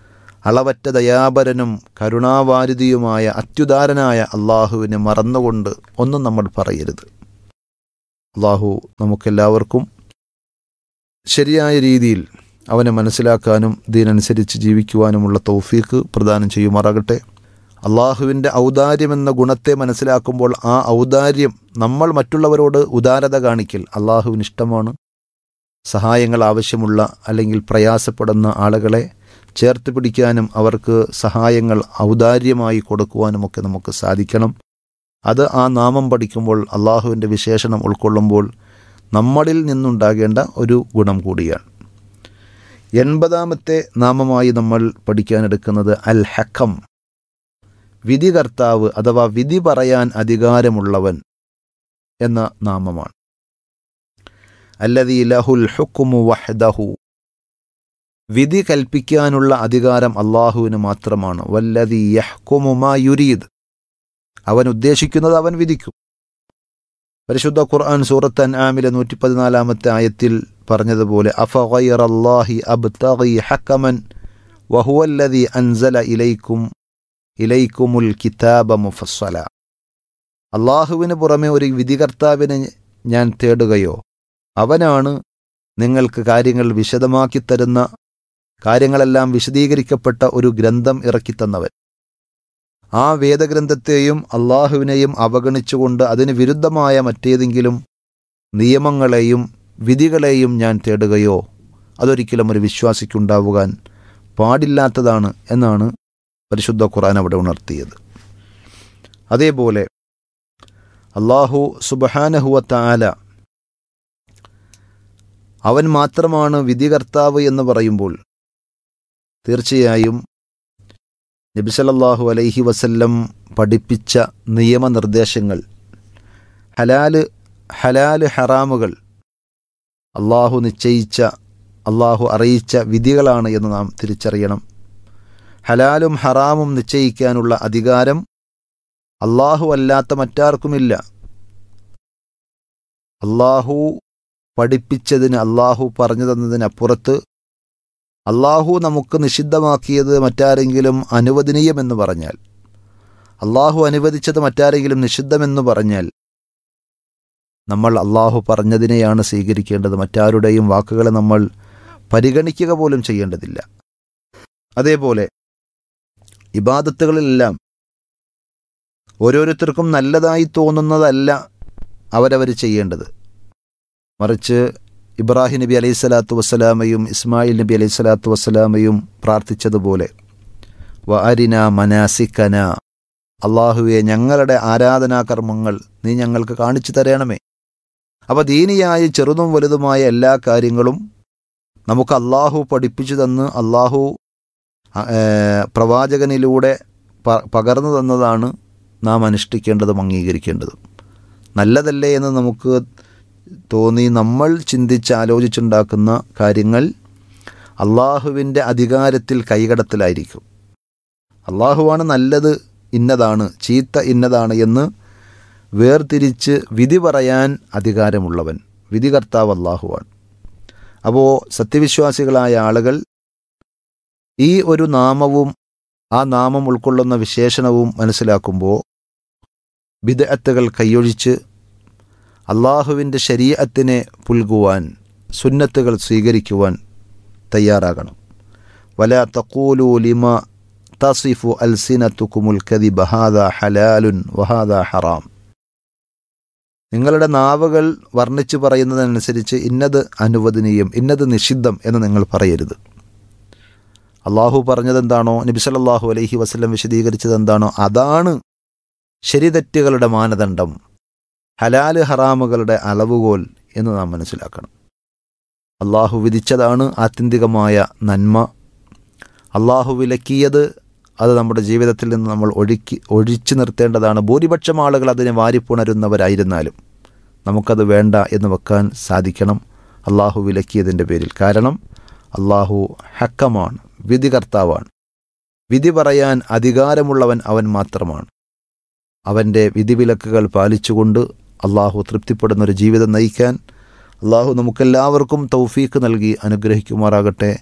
അളവറ്റ ദയാപരനും കരുണാവാരിധിയുമായ അത്യുദാരനായ അള്ളാഹുവിനെ മറന്നുകൊണ്ട് ഒന്നും നമ്മൾ പറയരുത്. അള്ളാഹു നമുക്കെല്ലാവർക്കും ശരിയായ രീതിയിൽ അവനെ മനസ്സിലാക്കാനും ദീനനുസരിച്ച് ജീവിക്കുവാനുമുള്ള തൗഫീഖ് പ്രദാനം ചെയ്യുമാറാകട്ടെ. അള്ളാഹുവിൻ്റെ ഔദാര്യമെന്ന ഗുണത്തെ മനസ്സിലാക്കുമ്പോൾ ആ ഔദാര്യം നമ്മൾ മറ്റുള്ളവരോട് ഉദാരത കാണിക്കൽ അള്ളാഹുവിന് ഇഷ്ടമാണ്. സഹായങ്ങൾ ആവശ്യമുള്ള അല്ലെങ്കിൽ പ്രയാസപ്പെടുന്ന ആളുകളെ ചേർത്ത് പിടിക്കാനും അവർക്ക് സഹായങ്ങൾ ഔദാര്യമായി കൊടുക്കുവാനുമൊക്കെ നമുക്ക് സാധിക്കണം. അത് ആ നാമം പഠിക്കുമ്പോൾ അള്ളാഹുവിൻ്റെ വിശേഷണം ഉൾക്കൊള്ളുമ്പോൾ നമ്മളിൽ നിന്നുണ്ടാകേണ്ട ഒരു ഗുണം കൂടിയാണ്. 80ാമത്തെ നാമമായി നമ്മൾ പഠിക്കാനെടുക്കുന്നത് അൽ ഹക്കം, വിധികർത്താവ് അഥവാ വിധി പറയാൻ അധികാരമുള്ളവൻ എന്ന നാമമാണ്. അല്ലദീ ലഹുൽ ഹുക്മു വഹ്ദഹു, വിധി കൽപ്പിക്കാനുള്ള അധികാരം അള്ളാഹുവിന് മാത്രമാണ്. വല്ലദീ യഹ്കുമു മാ യുരീദ്, അവൻ ഉദ്ദേശിക്കുന്നത് അവൻ വിധിക്കും. പരിശുദ്ധ ഖുർആൻ സൂറത്ത് അൻആമിലെ 114ാമത്തെ ആയത്തിൽ പറഞ്ഞതുപോലെ അഫഗൈറല്ലാഹി അബ്തഗി ഹക്കമൻ വഹുവല്ലദീ അൻസല ഇലൈക്കുമുൽ കിതാബ മുഫസ്സല, അള്ളാഹുവിന് പുറമെ ഒരു വിധികർത്താവിനെ ഞാൻ തേടുകയോ, അവനാണ് നിങ്ങൾക്ക് കാര്യങ്ങൾ വിശദമാക്കി തരുന്ന, കാര്യങ്ങളെല്ലാം വിശദീകരിക്കപ്പെട്ട ഒരു ഗ്രന്ഥം ഇറക്കിത്തന്നവൻ. ആ വേദഗ്രന്ഥത്തെയും അള്ളാഹുവിനെയും അവഗണിച്ചുകൊണ്ട് അതിന് വിരുദ്ധമായ മറ്റേതെങ്കിലും നിയമങ്ങളെയും വിധികളെയും ഞാൻ തേടുകയോ അതൊരിക്കലും ഒരു വിശ്വാസിക്കുണ്ടാവുവാൻ പാടില്ലാത്തതാണ് എന്നാണ് പരിശുദ്ധ ഖുർആൻ അവിടെ ഉണർത്തിയത്. അതേപോലെ അള്ളാഹു സുബ്ഹാനഹു വ തആല അവൻ മാത്രമാണ് വിധികർത്താവ് എന്ന് പറയുമ്പോൾ തീർച്ചയായും നബി സല്ലല്ലാഹു അലൈഹി വസല്ലം പഠിപ്പിച്ച നിയമനിർദ്ദേശങ്ങൾ, ഹലാല് ഹറാമുകൾ അള്ളാഹു നിശ്ചയിച്ച, അള്ളാഹു അറിയിച്ച വിധികളാണ് എന്ന് നാം തിരിച്ചറിയണം. ഹലാലും ഹറാമും നിശ്ചയിക്കാനുള്ള അധികാരം അള്ളാഹു അല്ലാത്ത മറ്റാർക്കുമില്ല. അള്ളാഹു പഠിപ്പിച്ചതിന്, അള്ളാഹു പറഞ്ഞു തന്നതിനപ്പുറത്ത് അള്ളാഹു നമുക്ക് നിഷിദ്ധമാക്കിയത് മറ്റാരെങ്കിലും അനുവദനീയമെന്ന് പറഞ്ഞാൽ, അള്ളാഹു അനുവദിച്ചത് മറ്റാരെങ്കിലും നിഷിദ്ധമെന്ന് പറഞ്ഞാൽ നമ്മൾ അള്ളാഹു പറഞ്ഞതിനെയാണ് സ്വീകരിക്കേണ്ടത്. മറ്റാരുടെയും വാക്കുകളെ നമ്മൾ പരിഗണിക്കുക പോലും ചെയ്യേണ്ടതില്ല. അതേപോലെ ഇബാദത്തുകളിലെല്ലാം ഓരോരുത്തർക്കും നല്ലതായി തോന്നുന്നതല്ല അവരവർ ചെയ്യേണ്ടത്. മറിച്ച് ഇബ്രാഹിം നബി അലൈഹി സ്വലാത്തു വസ്സലാമയും ഇസ്മായിൽ നബി അലൈഹി സ്വലാത്തു വസ്സലാമയും പ്രാർത്ഥിച്ചതുപോലെ വ അരിന മനാസിക്കന, അള്ളാഹുവെ ഞങ്ങളുടെ ആരാധനാകർമ്മങ്ങൾ നീ ഞങ്ങൾക്ക് കാണിച്ചു തരണമേ. അപ്പോൾ ദീനിയായ ചെറുതും വലുതുമായ എല്ലാ കാര്യങ്ങളും നമുക്ക് അള്ളാഹു പഠിപ്പിച്ചു തന്ന് അള്ളാഹു പ്രവാചകനിലൂടെ പകർന്നു തന്നതാണ് നാം അനുഷ്ഠിക്കേണ്ടതും അംഗീകരിക്കേണ്ടതും. നല്ലതല്ലേ എന്ന് നമുക്ക് തോന്നി നമ്മൾ ചിന്തിച്ച് ആലോചിച്ചുണ്ടാക്കുന്ന കാര്യങ്ങൾ അള്ളാഹുവിൻ്റെ അധികാരത്തിൽ കൈകടത്തലായിരിക്കും. അള്ളാഹുവാണ് നല്ലത് ഇന്നതാണ്, ചീത്ത ഇന്നതാണ് എന്ന് വേർതിരിച്ച് വിധി പറയാൻ അധികാരമുള്ളവൻ, വിധികർത്താവ് അള്ളാഹുവാണ്. അപ്പോൾ സത്യവിശ്വാസികളായ ആളുകൾ ഈ ഒരു നാമവും ആ നാമം ഉൾക്കൊള്ളുന്ന വിശേഷണവും മനസ്സിലാക്കുമ്പോൾ ബിദ്അത്തുകൾ കൈയൊഴിച്ച് അള്ളാഹുവിൻ്റെ ശരീഅത്തിനെ പുൽകുവാൻ, സുന്നത്തുകൾ സ്വീകരിക്കുവാൻ തയ്യാറാകണം. വലാ തഖൂലു ലിമാ തസിഫു അൽസിനതുകുമുൽ കദിബ ഹാദാ ഹലാലുൻ വഹാദാ ഹറാം. നിങ്ങളുടെ നാവുകൾ വർണ്ണിച്ചു പറയുന്നതനുസരിച്ച് ഇന്നത് അനുവദനീയം, ഇന്നത് നിഷിദ്ധം എന്ന് നിങ്ങൾ പറയരുത്. അള്ളാഹു പറഞ്ഞതെന്താണോ, നബി സല്ലല്ലാഹു അലൈഹി വസല്ലം വിശദീകരിച്ചതെന്താണോ അതാണ് ശരിതെറ്റുകളുടെ മാനദണ്ഡം, ഹലാല് ഹറാമുകളുടെ അളവുകോൽ എന്ന് നാം മനസ്സിലാക്കണം. അള്ളാഹു വിധിച്ചതാണ് ആത്യന്തികമായ നന്മ. അള്ളാഹു വിലക്കിയത് അത് നമ്മുടെ ജീവിതത്തിൽ നിന്ന് നമ്മൾ ഒഴിച്ചു നിർത്തേണ്ടതാണ്. ഭൂരിപക്ഷം ആളുകൾ അതിനെ വാരിപ്പുണരുന്നവരായിരുന്നാലും നമുക്കത് വേണ്ട എന്ന് വെക്കാൻ സാധിക്കണം അള്ളാഹു വിലക്കിയതിൻ്റെ പേരിൽ. കാരണം അള്ളാഹു ഹക്കമാണ്, വിധികർത്താവാണ്. വിധി പറയാൻ അധികാരമുള്ളവൻ അവൻ മാത്രമാണ്. അവൻ്റെ വിധിവിലക്കുകൾ പാലിച്ചുകൊണ്ട് അള്ളാഹു തൃപ്തിപ്പെടുന്നൊരു ജീവിതം നയിക്കാൻ അള്ളാഹു നമുക്കെല്ലാവർക്കും തൗഫീക്ക് നൽകി അനുഗ്രഹിക്കുമാറാകട്ടെ.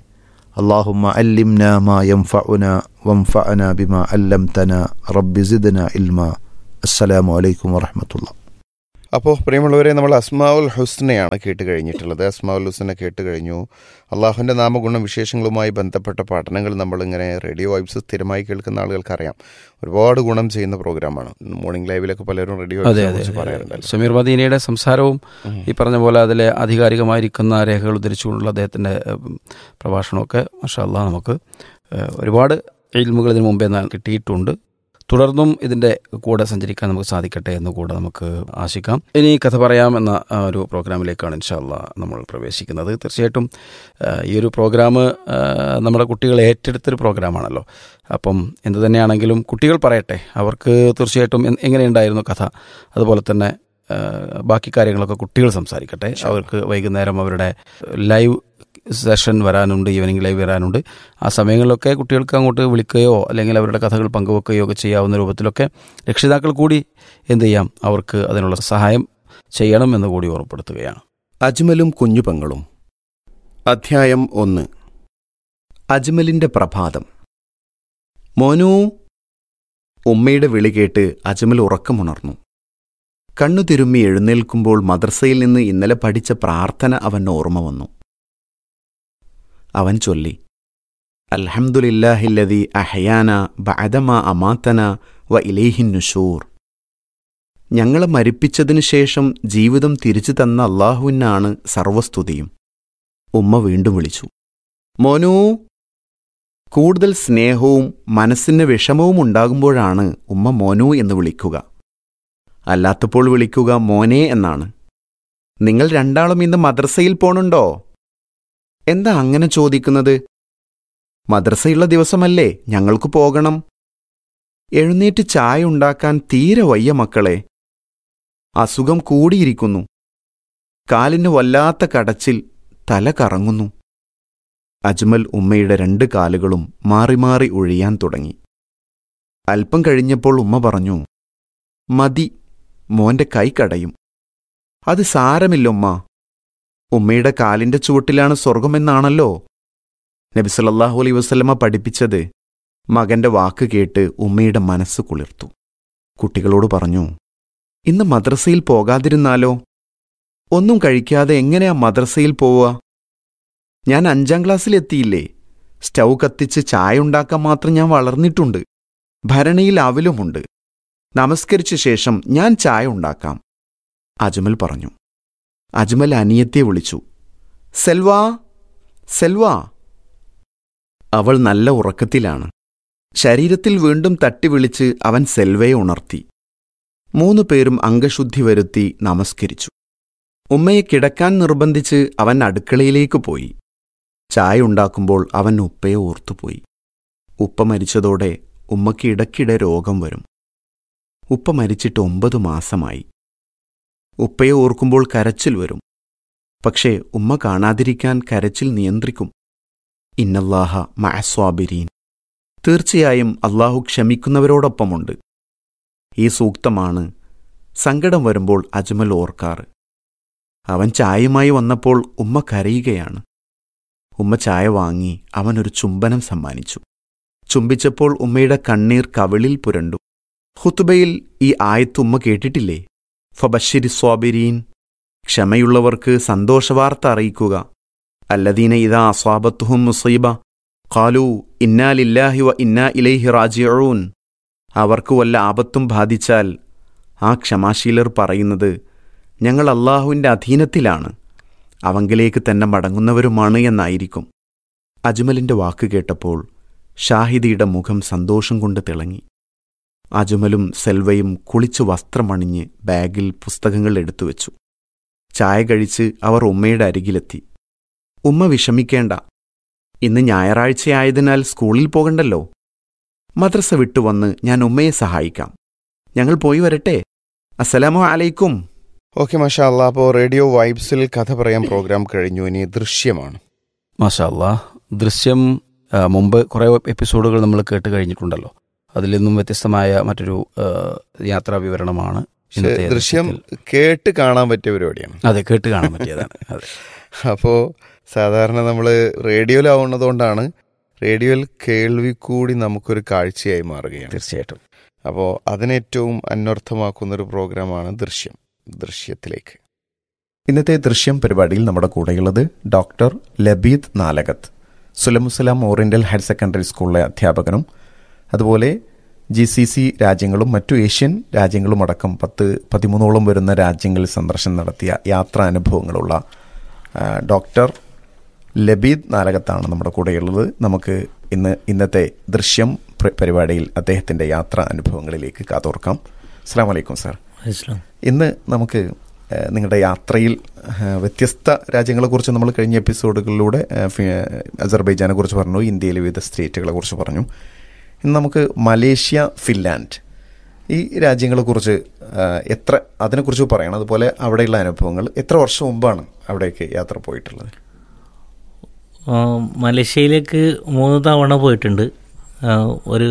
اللهم علمنا ما ينفعنا وانفعنا بما علمتنا رب زدنا علما. السلام عليكم ورحمة الله. അപ്പോൾ പ്രിയമുള്ളവരെ, നമ്മൾ അസ്മാഉൽ ഹുസ്നയാണ് കേട്ട് കഴിഞ്ഞിട്ടുള്ളത്. അസ്മാഉൽ ഹുസ്ന കേട്ട് കഴിഞ്ഞു. അള്ളാഹുവിൻ്റെ നാമഗുണം വിശേഷങ്ങളുമായി ബന്ധപ്പെട്ട പഠനങ്ങൾ നമ്മളിങ്ങനെ റേഡിയോ വൈബ്സ് സ്ഥിരമായി കേൾക്കുന്ന ആളുകൾക്കറിയാം, ഒരുപാട് ഗുണം ചെയ്യുന്ന പ്രോഗ്രാമാണ്. മോർണിംഗ് ലൈവിലൊക്കെ പലരും റേഡിയോ വൈബ്സിനെ പറയാറുണ്ടല്ലോ. സമീർ മദീനയുടെ സംസാരവും ഈ പറഞ്ഞ പോലെ അതിലെ ആധികാരികമായിരിക്കുന്ന രേഖകൾ ഉദ്ധരിച്ചുകൊണ്ടുള്ള അദ്ദേഹത്തിൻ്റെ പ്രഭാഷണമൊക്കെ മാഷാ അല്ലാഹ് നമുക്ക് ഒരുപാട് ഇൽമുകൾ ഇതിനു മുമ്പേ കിട്ടിയിട്ടുണ്ട്. തുടർന്നും ഇതിൻ്റെ കൂടെ സഞ്ചരിക്കാൻ നമുക്ക് സാധിക്കട്ടെ എന്ന് കൂടെ നമുക്ക് ആശിക്കാം. ഇനി കഥ പറയാം എന്ന ഒരു പ്രോഗ്രാമിലേക്കാണ് ഇൻഷാ അല്ലാഹ് നമ്മൾ പ്രവേശിക്കുന്നത്. തീർച്ചയായിട്ടും ഈ ഒരു പ്രോഗ്രാം നമ്മുടെ കുട്ടികൾ ഏറ്റെടുത്തൊരു പ്രോഗ്രാമാണല്ലോ. അപ്പം എന്തു തന്നെയാണെങ്കിലും കുട്ടികൾ പറയട്ടെ, അവർക്ക് തീർച്ചയായിട്ടും എങ്ങനെയുണ്ടായിരുന്നു കഥ, അതുപോലെ തന്നെ ബാക്കി കാര്യങ്ങളൊക്കെ കുട്ടികൾ സംസാരിക്കട്ടെ. അവർക്ക് വൈകുന്നേരം അവരുടെ ലൈവ് സെഷൻ വരാനുണ്ട്, ഈവനിങ് ലൈവ് വരാനുണ്ട്. ആ സമയങ്ങളിലൊക്കെ കുട്ടികൾക്ക് അങ്ങോട്ട് വിളിക്കുകയോ അല്ലെങ്കിൽ അവരുടെ കഥകൾ പങ്കുവെക്കുകയോ ഒക്കെ ചെയ്യാവുന്ന രൂപത്തിലൊക്കെ രക്ഷിതാക്കൾ കൂടി എന്ത് ചെയ്യാം, അവർക്ക് അതിനുള്ള സഹായം ചെയ്യണം എന്ന് കൂടി ഓർമ്മപ്പെടുത്തുകയാണ്. അജ്മലും കുഞ്ഞുപെങ്ങളും. അധ്യായം 1. അജ്മലിന്റെ പ്രഭാതം. മോനു! ഉമ്മയുടെ വിളി കേട്ട് അജ്മൽ ഉറക്കമുണർന്നു. കണ്ണു തിരുമ്മി എഴുന്നേൽക്കുമ്പോൾ മദ്രസയിൽ നിന്ന് ഇന്നലെ പഠിച്ച പ്രാർത്ഥന അവന് ഓർമ്മ വന്നു. അവൻ ചൊല്ലി, അൽഹംദുലില്ലാഹില്ലദീ അഹ്യാന ബഅദമാ അമാതന വ ഇലൈഹിൻ നുശൂർ. ഞങ്ങളെ മരിപ്പിച്ചതിനു ശേഷം ജീവിതം തിരിച്ചു തന്ന അല്ലാഹുവിനാണ് സർവസ്തുതിയും. ഉമ്മ വീണ്ടും വിളിച്ചു, മോനൂ! കൂടുതൽ സ്നേഹവും മനസ്സിന് വിഷമവും ഉണ്ടാകുമ്പോഴാണ് ഉമ്മ മോനൂ എന്ന് വിളിക്കുക. അല്ലാത്തപ്പോൾ വിളിക്കുക മോനെ എന്നാണ്. നിങ്ങൾ രണ്ടാളും ഇന്ന് മദ്രസയിൽ പോണുണ്ടോ? എന്താ അങ്ങനെ ചോദിക്കുന്നത്? മദ്രസയുള്ള ദിവസമല്ലേ, ഞങ്ങൾക്ക് പോകണം. എഴുന്നേറ്റ് ചായ ഉണ്ടാക്കാൻ തീരെ വയ്യ മക്കളെ. അസുഖം കൂടിയിരിക്കുന്നു. കാലിന് വല്ലാത്ത കടച്ചിൽ, തല കറങ്ങുന്നു. അജ്മൽ ഉമ്മയുടെ 2 കാലുകളും മാറി മാറി ഒഴിയാൻ തുടങ്ങി. അല്പം കഴിഞ്ഞപ്പോൾ ഉമ്മ പറഞ്ഞു, മതി, മോന്റെ കൈ കടയും. അത് സാരമില്ലുമ്മ. ഉമ്മയുടെ കാലിന്റെ ചുവട്ടിലാണ് സ്വർഗമെന്നാണല്ലോ നബി സല്ലല്ലാഹു അലൈഹി വസല്ലമ പഠിപ്പിച്ചത്. മകന്റെ വാക്ക് കേട്ട് ഉമ്മയുടെ മനസ്സ് കുളിർത്തു. കുട്ടികളോട് പറഞ്ഞു, ഇന്ന് മദ്രസയിൽ പോകാതിരുന്നാലോ? ഒന്നും കഴിക്കാതെ എങ്ങനെയാ മദ്രസയിൽ പോവുക? ഞാൻ 5ാം ക്ലാസ്സിലെത്തിയില്ലേ. സ്റ്റൗ കത്തിച്ച് ചായ ഉണ്ടാക്കാൻ മാത്രം ഞാൻ വളർന്നിട്ടുണ്ട്. ഭരണിയിൽ അവലുമുണ്ട്. നമസ്കരിച്ച ശേഷം ഞാൻ ചായ ഉണ്ടാക്കാം. അജ്മൽ പറഞ്ഞു. അജ്മൽ അനിയത്തെ വിളിച്ചു, സെൽവാ, സെൽവാ. അവൾ നല്ല ഉറക്കത്തിലാണ്. ശരീരത്തിൽ വീണ്ടും തട്ടി വിളിച്ച് അവൻ സെൽവയെ ഉണർത്തി. 3 പേരും അംഗശുദ്ധി വരുത്തി നമസ്കരിച്ചു. ഉമ്മയെ കിടക്കാൻ നിർബന്ധിച്ച് അവൻ അടുക്കളയിലേക്ക് പോയി. ചായ ഉണ്ടാക്കുമ്പോൾ അവൻ ഉപ്പയെ ഓർത്തുപോയി. ഉപ്പ മരിച്ചതോടെ ഉമ്മയ്ക്ക് ഇടയ്ക്കിടെ രോഗം വരും. ഉപ്പ മരിച്ചിട്ട് 9 മാസമായി. ഉപ്പയെ ഓർക്കുമ്പോൾ കരച്ചിൽ വരും. പക്ഷേ ഉമ്മ കാണാതിരിക്കാൻ കരച്ചിൽ നിയന്ത്രിക്കും. ഇന്നല്ലാഹ മഅസ്വാബിരീൻ. തീർച്ചയായും അല്ലാഹു ക്ഷമിക്കുന്നവരോടൊപ്പമുണ്ട്. ഈ സൂക്തമാണ് സങ്കടം വരുമ്പോൾ അജ്മൽ ഓർക്കാറ്. അവൻ ചായയുമായി വന്നപ്പോൾ ഉമ്മ കരയുകയാണ്. ഉമ്മ ചായ വാങ്ങി അവനൊരു ചുംബനം സമ്മാനിച്ചു. ചുംബിച്ചപ്പോൾ ഉമ്മയുടെ കണ്ണീർ കവിളിൽ പുരണ്ടു. ഖുതുബയിൽ ഈ ആയത്ത് ഉമ്മ കേട്ടിട്ടില്ലേ? ഫബശ്ശിരി സ്വാബിരീൻ. ക്ഷമയുള്ളവർക്ക് സന്തോഷവാർത്ത അറിയിക്കുക. അല്ലദീന ഇദാ അസ്വാബത്തുഹും മുസീബ ഖാലൂ ഇന്നാ ലില്ലാഹി വ ഇന്നാ ഇലൈഹി റാജിഊൻ. അവർക്ക് വല്ല ആപത്തും ബാധിച്ചാൽ ആ ക്ഷമാശീലർ പറയുന്നത്, ഞങ്ങൾ അല്ലാഹുവിൻ്റെ അധീനത്തിലാണ്, അവങ്കിലേക്ക് തന്നെ മടങ്ങുന്നവരുമാണ് എന്നായിരിക്കും. അജ്മലിൻ്റെ വാക്ക് കേട്ടപ്പോൾ ഷാഹിദിയുടെ മുഖം സന്തോഷം കൊണ്ട് തിളങ്ങി. അജ്മലും സെൽവയും കുളിച്ച് വസ്ത്രമണിഞ്ഞ് ബാഗിൽ പുസ്തകങ്ങൾ എടുത്തുവെച്ചു. ചായ കഴിച്ച് അവർ ഉമ്മയുടെ അരികിലെത്തി. ഉമ്മ വിഷമിക്കേണ്ട, ഇന്ന് ഞായറാഴ്ചയായതിനാൽ സ്കൂളിൽ പോകണ്ടല്ലോ. മദ്രസ വിട്ടുവന്ന് ഞാൻ ഉമ്മയെ സഹായിക്കാം. ഞങ്ങൾ പോയി വരട്ടെ. അസ്സലാമു അലൈക്കും. ഓക്കെ, മാഷാ അല്ലാ. അപ്പോൾ റേഡിയോ വൈബ്സിൽ കഥ പറയാൻ പ്രോഗ്രാം കഴിഞ്ഞു. ഇനി ദൃശ്യമാണ്. മാഷാ അല്ലാ. ദൃശ്യം മുമ്പ് കുറേ എപ്പിസോഡുകൾ നമ്മൾ കേട്ട് കഴിഞ്ഞിട്ടുണ്ടല്ലോ. അതിൽ നിന്നും വ്യത്യസ്തമായ മറ്റൊരു യാത്രാ വിവരണമാണ് ദൃശ്യം. കേട്ട് കാണാൻ പറ്റിയ പരിപാടിയാണ്. അതെ, കേട്ട് കാണാൻ പറ്റിയതാണ്. അതെ. അപ്പോൾ സാധാരണ നമ്മൾ റേഡിയോയിലാവുന്നതുകൊണ്ടാണ് റേഡിയോയിൽ കേൾവി കൂടി നമുക്കൊരു കാഴ്ചയായി മാറുകയാണ്. തീർച്ചയായിട്ടും. അപ്പോൾ അതിനേറ്റവും അന്വർത്ഥമാക്കുന്നൊരു പ്രോഗ്രാമാണ് ദൃശ്യത്തിലേക്ക്. ഇന്നത്തെ ദൃശ്യം പരിപാടിയിൽ നമ്മുടെ കൂടെയുള്ളത് doctor ലബീദ് Nalakath, Sullamussalam oriental higher secondary സ്കൂളിലെ അധ്യാപകനും അതുപോലെ GCC രാജ്യങ്ങളും മറ്റു ഏഷ്യൻ രാജ്യങ്ങളും അടക്കം 13 വരുന്ന രാജ്യങ്ങളിൽ സന്ദർശനം നടത്തിയ യാത്രാനുഭവങ്ങളുള്ള ഡോക്ടർ ലബീദ് നാലകത്താണ് നമ്മുടെ കൂടെയുള്ളത്. നമുക്ക് ഇന്നത്തെ ദൃശ്യം പരിപാടിയിൽ അദ്ദേഹത്തിൻ്റെ യാത്രാ അനുഭവങ്ങളിലേക്ക് കാതോർക്കാം. അസ്സലാമു അലൈക്കും സാർ. ഇന്ന് നമുക്ക് നിങ്ങളുടെ യാത്രയിൽ വ്യത്യസ്ത രാജ്യങ്ങളെക്കുറിച്ച് നമ്മൾ കഴിഞ്ഞ എപ്പിസോഡുകളിലൂടെ അസർബൈജാനെ കുറിച്ച് പറഞ്ഞു, ഇന്ത്യയിലെ വിവിധ സ്റ്റേറ്റുകളെ കുറിച്ച് പറഞ്ഞു. ഇന്ന് നമുക്ക് മലേഷ്യ, ഫിൻലാൻഡ് ഈ രാജ്യങ്ങളെക്കുറിച്ച് അതിനെക്കുറിച്ച് പറയണം. അതുപോലെ അവിടെയുള്ള അനുഭവങ്ങൾ. എത്ര വർഷം മുമ്പാണ് അവിടേക്ക് യാത്ര പോയിട്ടുള്ളത്? മലേഷ്യയിലേക്ക് 3 തവണ പോയിട്ടുണ്ട്. ഒരു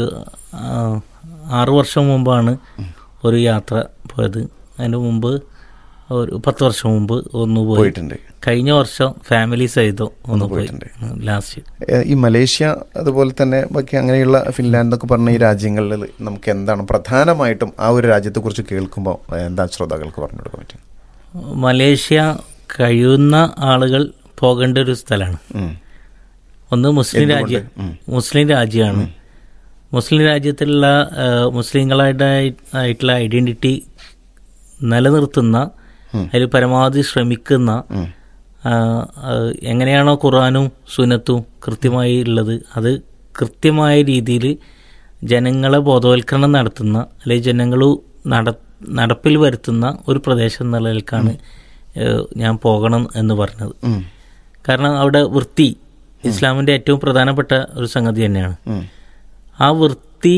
6 വർഷം മുമ്പാണ് ഒരു യാത്ര പോയത്. അതിന് മുമ്പ് ഒരു 10 വർഷം മുമ്പ് ഒന്ന് പോയിട്ടുണ്ട്. കഴിഞ്ഞ വർഷം ഫാമിലി സഹിതം ഒന്ന് പോയിട്ടുണ്ട് ലാസ്റ്റ്. ഈ മലേഷ്യ അതുപോലെ തന്നെ ബാക്കി അങ്ങനെയുള്ള ഫിൻലാൻഡ് എന്നൊക്കെ പറഞ്ഞ ഈ രാജ്യങ്ങളിൽ നമുക്ക് എന്താണ് പ്രധാനമായിട്ടും ആ ഒരു രാജ്യത്തെക്കുറിച്ച് കേൾക്കുമ്പോൾ എന്താ ശ്രോതാക്കൾക്ക് പറഞ്ഞു കൊടുക്കാൻ പറ്റും? മലേഷ്യ കഴിയുന്ന ആളുകൾ പോകേണ്ട ഒരു സ്ഥലമാണ്. ഒന്ന് മുസ്ലിം രാജ്യമാണ്. മുസ്ലിം രാജ്യത്തിലുള്ള മുസ്ലിങ്ങളായിട്ടുള്ള ഐഡന്റിറ്റി നിലനിർത്തുന്ന, അതിൽ പരമാവധി ശ്രമിക്കുന്ന, എങ്ങനെയാണോ ഖുർആനും സുന്നത്തും കൃത്യമായി ഉള്ളത് അത് കൃത്യമായ രീതിയിൽ ജനങ്ങളെ ബോധവൽക്കരണം നടത്തുന്ന, അല്ലെങ്കിൽ ജനങ്ങൾ നടപ്പിൽ വരുത്തുന്ന ഒരു പ്രദേശം എന്നുള്ള നിലക്കാണ് ഞാൻ പോകണം എന്ന് പറഞ്ഞത്. കാരണം അവിടെ വൃത്തി ഇസ്ലാമിൻ്റെ ഏറ്റവും പ്രധാനപ്പെട്ട ഒരു സംഗതി തന്നെയാണ്. ആ വൃത്തി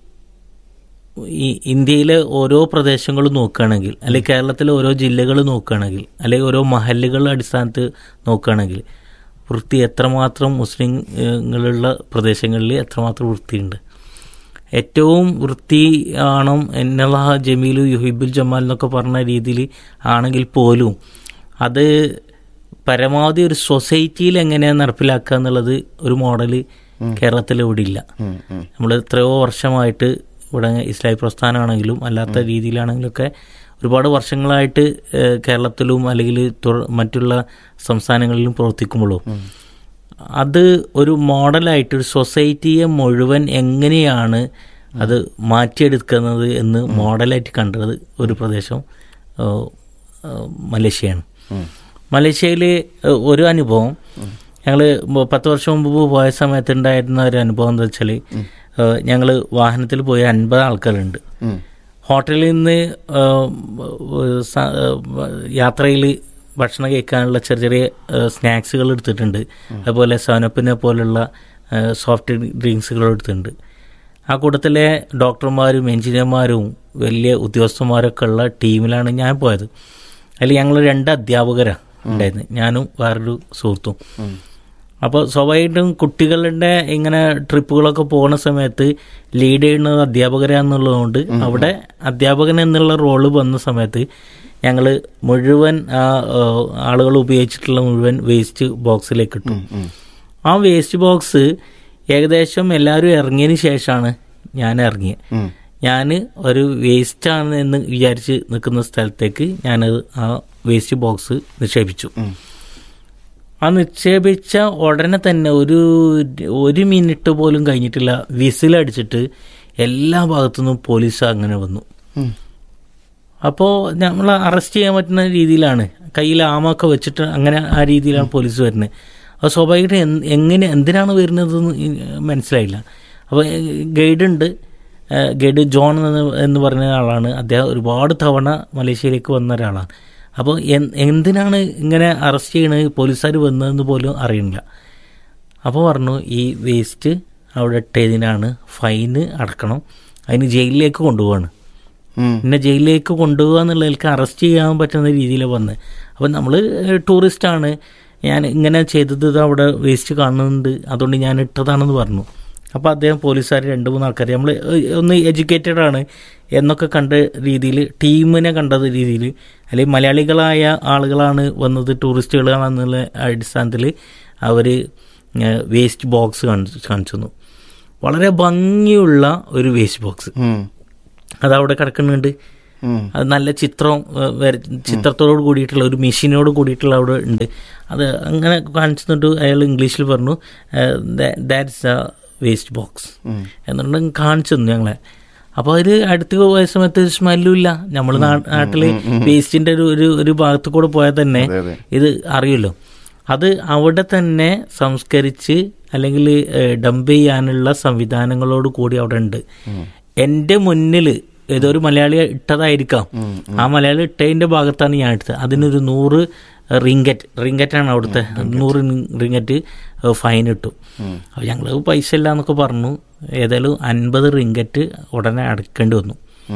ഈ ഇന്ത്യയിലെ ഓരോ പ്രദേശങ്ങളും നോക്കുകയാണെങ്കിൽ, അല്ലെങ്കിൽ കേരളത്തിലെ ഓരോ ജില്ലകൾ നോക്കുകയാണെങ്കിൽ, അല്ലെങ്കിൽ ഓരോ മഹല്ലുകളുടെ അടിസ്ഥാനത്തിൽ നോക്കുകയാണെങ്കിൽ വൃത്തി എത്രമാത്രം മുസ്ലിങ്ങളുള്ള പ്രദേശങ്ങളിൽ എത്രമാത്രം വൃത്തിയുണ്ട്. ഏറ്റവും വൃത്തി ആണം എന്നല്ലാഹ ജമീലു യുഹിബുൽ ജമാൽ എന്നൊക്കെ പറഞ്ഞ രീതിയിൽ ആണെങ്കിൽ പോലും അത് പരമാവധി ഒരു സൊസൈറ്റിയിൽ എങ്ങനെയാണ് നടപ്പിലാക്കുക എന്നുള്ളത് ഒരു മോഡൽ കേരളത്തിൽ ഇവിടെ ഇല്ല. നമ്മൾ എത്രയോ വർഷമായിട്ട് ഇവിടെ ഇസ്ലാമിക പ്രസ്ഥാനമാണെങ്കിലും അല്ലാത്ത രീതിയിലാണെങ്കിലൊക്കെ ഒരുപാട് വർഷങ്ങളായിട്ട് കേരളത്തിലും അല്ലെങ്കിൽ മറ്റുള്ള സംസ്ഥാനങ്ങളിലും പ്രവർത്തിക്കുമ്പോഴും അത് ഒരു മോഡലായിട്ട് ഒരു സൊസൈറ്റിയെ മുഴുവൻ എങ്ങനെയാണ് അത് മാറ്റിയെടുക്കുന്നത് എന്ന് മോഡലായിട്ട് കണ്ടത് ഒരു പ്രദേശം മലേഷ്യയാണ്. മലേഷ്യയിൽ ഒരു അനുഭവം, ഞങ്ങൾ 10 വർഷം മുമ്പ് പോയ സമയത്ത് ഉണ്ടായിരുന്ന ഒരു അനുഭവം എന്താ വെച്ചാൽ, ഞങ്ങൾ വാഹനത്തിൽ പോയ 50 ആൾക്കാരുണ്ട്. ഹോട്ടലിൽ നിന്ന് യാത്രയിൽ ഭക്ഷണം കഴിക്കാനുള്ള ചെറിയ ചെറിയ സ്നാക്സുകൾ എടുത്തിട്ടുണ്ട്. അതുപോലെ സെവനപ്പിനെ പോലുള്ള സോഫ്റ്റ് ഡ്രിങ്ക്സുകൾ എടുത്തിട്ടുണ്ട്. ആ കൂട്ടത്തിലെ ഡോക്ടർമാരും എഞ്ചിനീയർമാരും വലിയ ഉദ്യോഗസ്ഥന്മാരൊക്കെ ഉള്ള ടീമിലാണ് ഞാൻ പോയത്. അതിൽ ഞങ്ങൾ 2 അധ്യാപകരാണ് ഉണ്ടായിരുന്നു, ഞാനും വേറൊരു സുഹൃത്തും. അപ്പോൾ സ്വാഭാവികമായിട്ടും കുട്ടികളുടെ ഇങ്ങനെ ട്രിപ്പുകളൊക്കെ പോകുന്ന സമയത്ത് ലീഡ് ചെയ്യുന്നത് അധ്യാപകരാന്നുള്ളതുകൊണ്ട് അവിടെ അധ്യാപകൻ എന്നുള്ള റോള് വന്ന സമയത്ത് ഞങ്ങൾ മുഴുവൻ ആളുകൾ ഉപയോഗിച്ചിട്ടുള്ള മുഴുവൻ വേസ്റ്റ് ബോക്സിലേക്ക് ഇട്ടു. ആ വേസ്റ്റ് ബോക്സ് ഏകദേശം എല്ലാവരും ഇറങ്ങിയതിന് ശേഷമാണ് ഞാൻ ഇറങ്ങിയത്. ഞാൻ ഒരു വേസ്റ്റാണ് എന്ന് വിചാരിച്ച് നിൽക്കുന്ന സ്ഥലത്തേക്ക് ഞാനത് ആ വേസ്റ്റ് ബോക്സ് നിക്ഷേപിച്ചു. ആ നിക്ഷേപിച്ച ഉടനെ തന്നെ ഒരു മിനിറ്റ് പോലും കഴിഞ്ഞിട്ടില്ല, വിസിലടിച്ചിട്ട് എല്ലാ ഭാഗത്തുനിന്നും പോലീസ് അങ്ങനെ വന്നു. അപ്പോൾ നമ്മൾ അറസ്റ്റ് ചെയ്യാൻ പറ്റുന്ന രീതിയിലാണ്, കയ്യിൽ ആമൊക്കെ വെച്ചിട്ട് അങ്ങനെ ആ രീതിയിലാണ് പോലീസ് വരുന്നത്. അപ്പോൾ സ്വാഭാവികമായിട്ട് എന്തിനാണ് വരുന്നതെന്ന് മനസ്സിലായില്ല. അപ്പോൾ ഗൈഡ് ജോൺ എന്ന് പറഞ്ഞ ആളാണ്. അദ്ദേഹം ഒരുപാട് തവണ മലേഷ്യയിലേക്ക് വന്ന ഒരാളാണ്. അപ്പോൾ എന്തിനാണ് ഇങ്ങനെ അറസ്റ്റ് ചെയ്യണത്, പോലീസുകാർ വന്നതെന്ന് പോലും അറിയണില്ല. അപ്പോൾ പറഞ്ഞു ഈ വേസ്റ്റ് അവിടെ ഇട്ടതിനാണ് ഫൈന് അടക്കണം, അതിന് ജയിലിലേക്ക് കൊണ്ടുപോവാണ്. പിന്നെ ജയിലിലേക്ക് കൊണ്ടുപോകുക എന്നുള്ളതിലേക്ക് അറസ്റ്റ് ചെയ്യാൻ പറ്റുന്ന രീതിയിലാണ് വന്നത്. അപ്പം നമ്മൾ ടൂറിസ്റ്റാണ്, ഞാൻ ഇങ്ങനെ ചെയ്തത് അവിടെ വേസ്റ്റ് കാണുന്നുണ്ട്, അതുകൊണ്ട് ഞാൻ ഇട്ടതാണെന്ന് പറഞ്ഞു. അപ്പോൾ അദ്ദേഹം പോലീസുകാർ 2-3 ആൾക്കാർ നമ്മൾ ഒന്ന് എഡ്യൂക്കേറ്റഡ് ആണ് എന്നൊക്കെ കണ്ട രീതിയിൽ, ടീമിനെ കണ്ടത് രീതിയിൽ, അല്ലെങ്കിൽ മലയാളികളായ ആളുകളാണ് വന്നത്, ടൂറിസ്റ്റുകളാണെന്നുള്ള അടിസ്ഥാനത്തിൽ അവർ വേസ്റ്റ് ബോക്സ് കാണിച്ചു തന്നു. വളരെ ഭംഗിയുള്ള ഒരു വേസ്റ്റ് ബോക്സ് അതവിടെ കിടക്കുന്നുണ്ട്. അത് നല്ല ചിത്രത്തോട് കൂടിയിട്ടുള്ള ഒരു മെഷീനോട് കൂടിയിട്ടുള്ള അവിടെ ഉണ്ട്. അത് അങ്ങനെ കാണിച്ചിട്ട് അയാൾ ഇംഗ്ലീഷിൽ പറഞ്ഞു ദാറ്റ്സ് എ വേസ്റ്റ് ബോക്സ് എന്നുണ്ടെങ്കിൽ കാണിച്ചു തന്നു ഞങ്ങളെ. അപ്പോൾ അതിൽ അടുത്ത് പോയ സമയത്ത് സ്മെല്ലും ഇല്ല. നമ്മൾ നാട്ടിൽ വേസ്റ്റിന്റെ ഒരു ഭാഗത്ത് കൂടെ പോയാൽ തന്നെ ഇത് അറിയുമല്ലോ. അത് അവിടെ തന്നെ സംസ്കരിച്ച് അല്ലെങ്കിൽ ഡംപ് ചെയ്യാനുള്ള സംവിധാനങ്ങളോട് കൂടി അവിടെ ഉണ്ട്. എൻ്റെ മുന്നിൽ ഏതോ ഒരു മലയാളി ഇട്ടതായിരിക്കാം. ആ മലയാളി ഇട്ടതിൻ്റെ ഭാഗത്താണ് ഞാൻ എടുത്തത്. അതിനൊരു 100 റിങ്കറ്റാണ് അവിടുത്തെ 100 റിങ്കറ്റ് ഫൈൻ ഇട്ടു. അപ്പോൾ ഞങ്ങൾ പൈസ ഇല്ല എന്നൊക്കെ പറഞ്ഞു. ഏതായാലും 50 റിങ്കറ്റ് ഉടനെ അടക്കേണ്ടി വന്നു.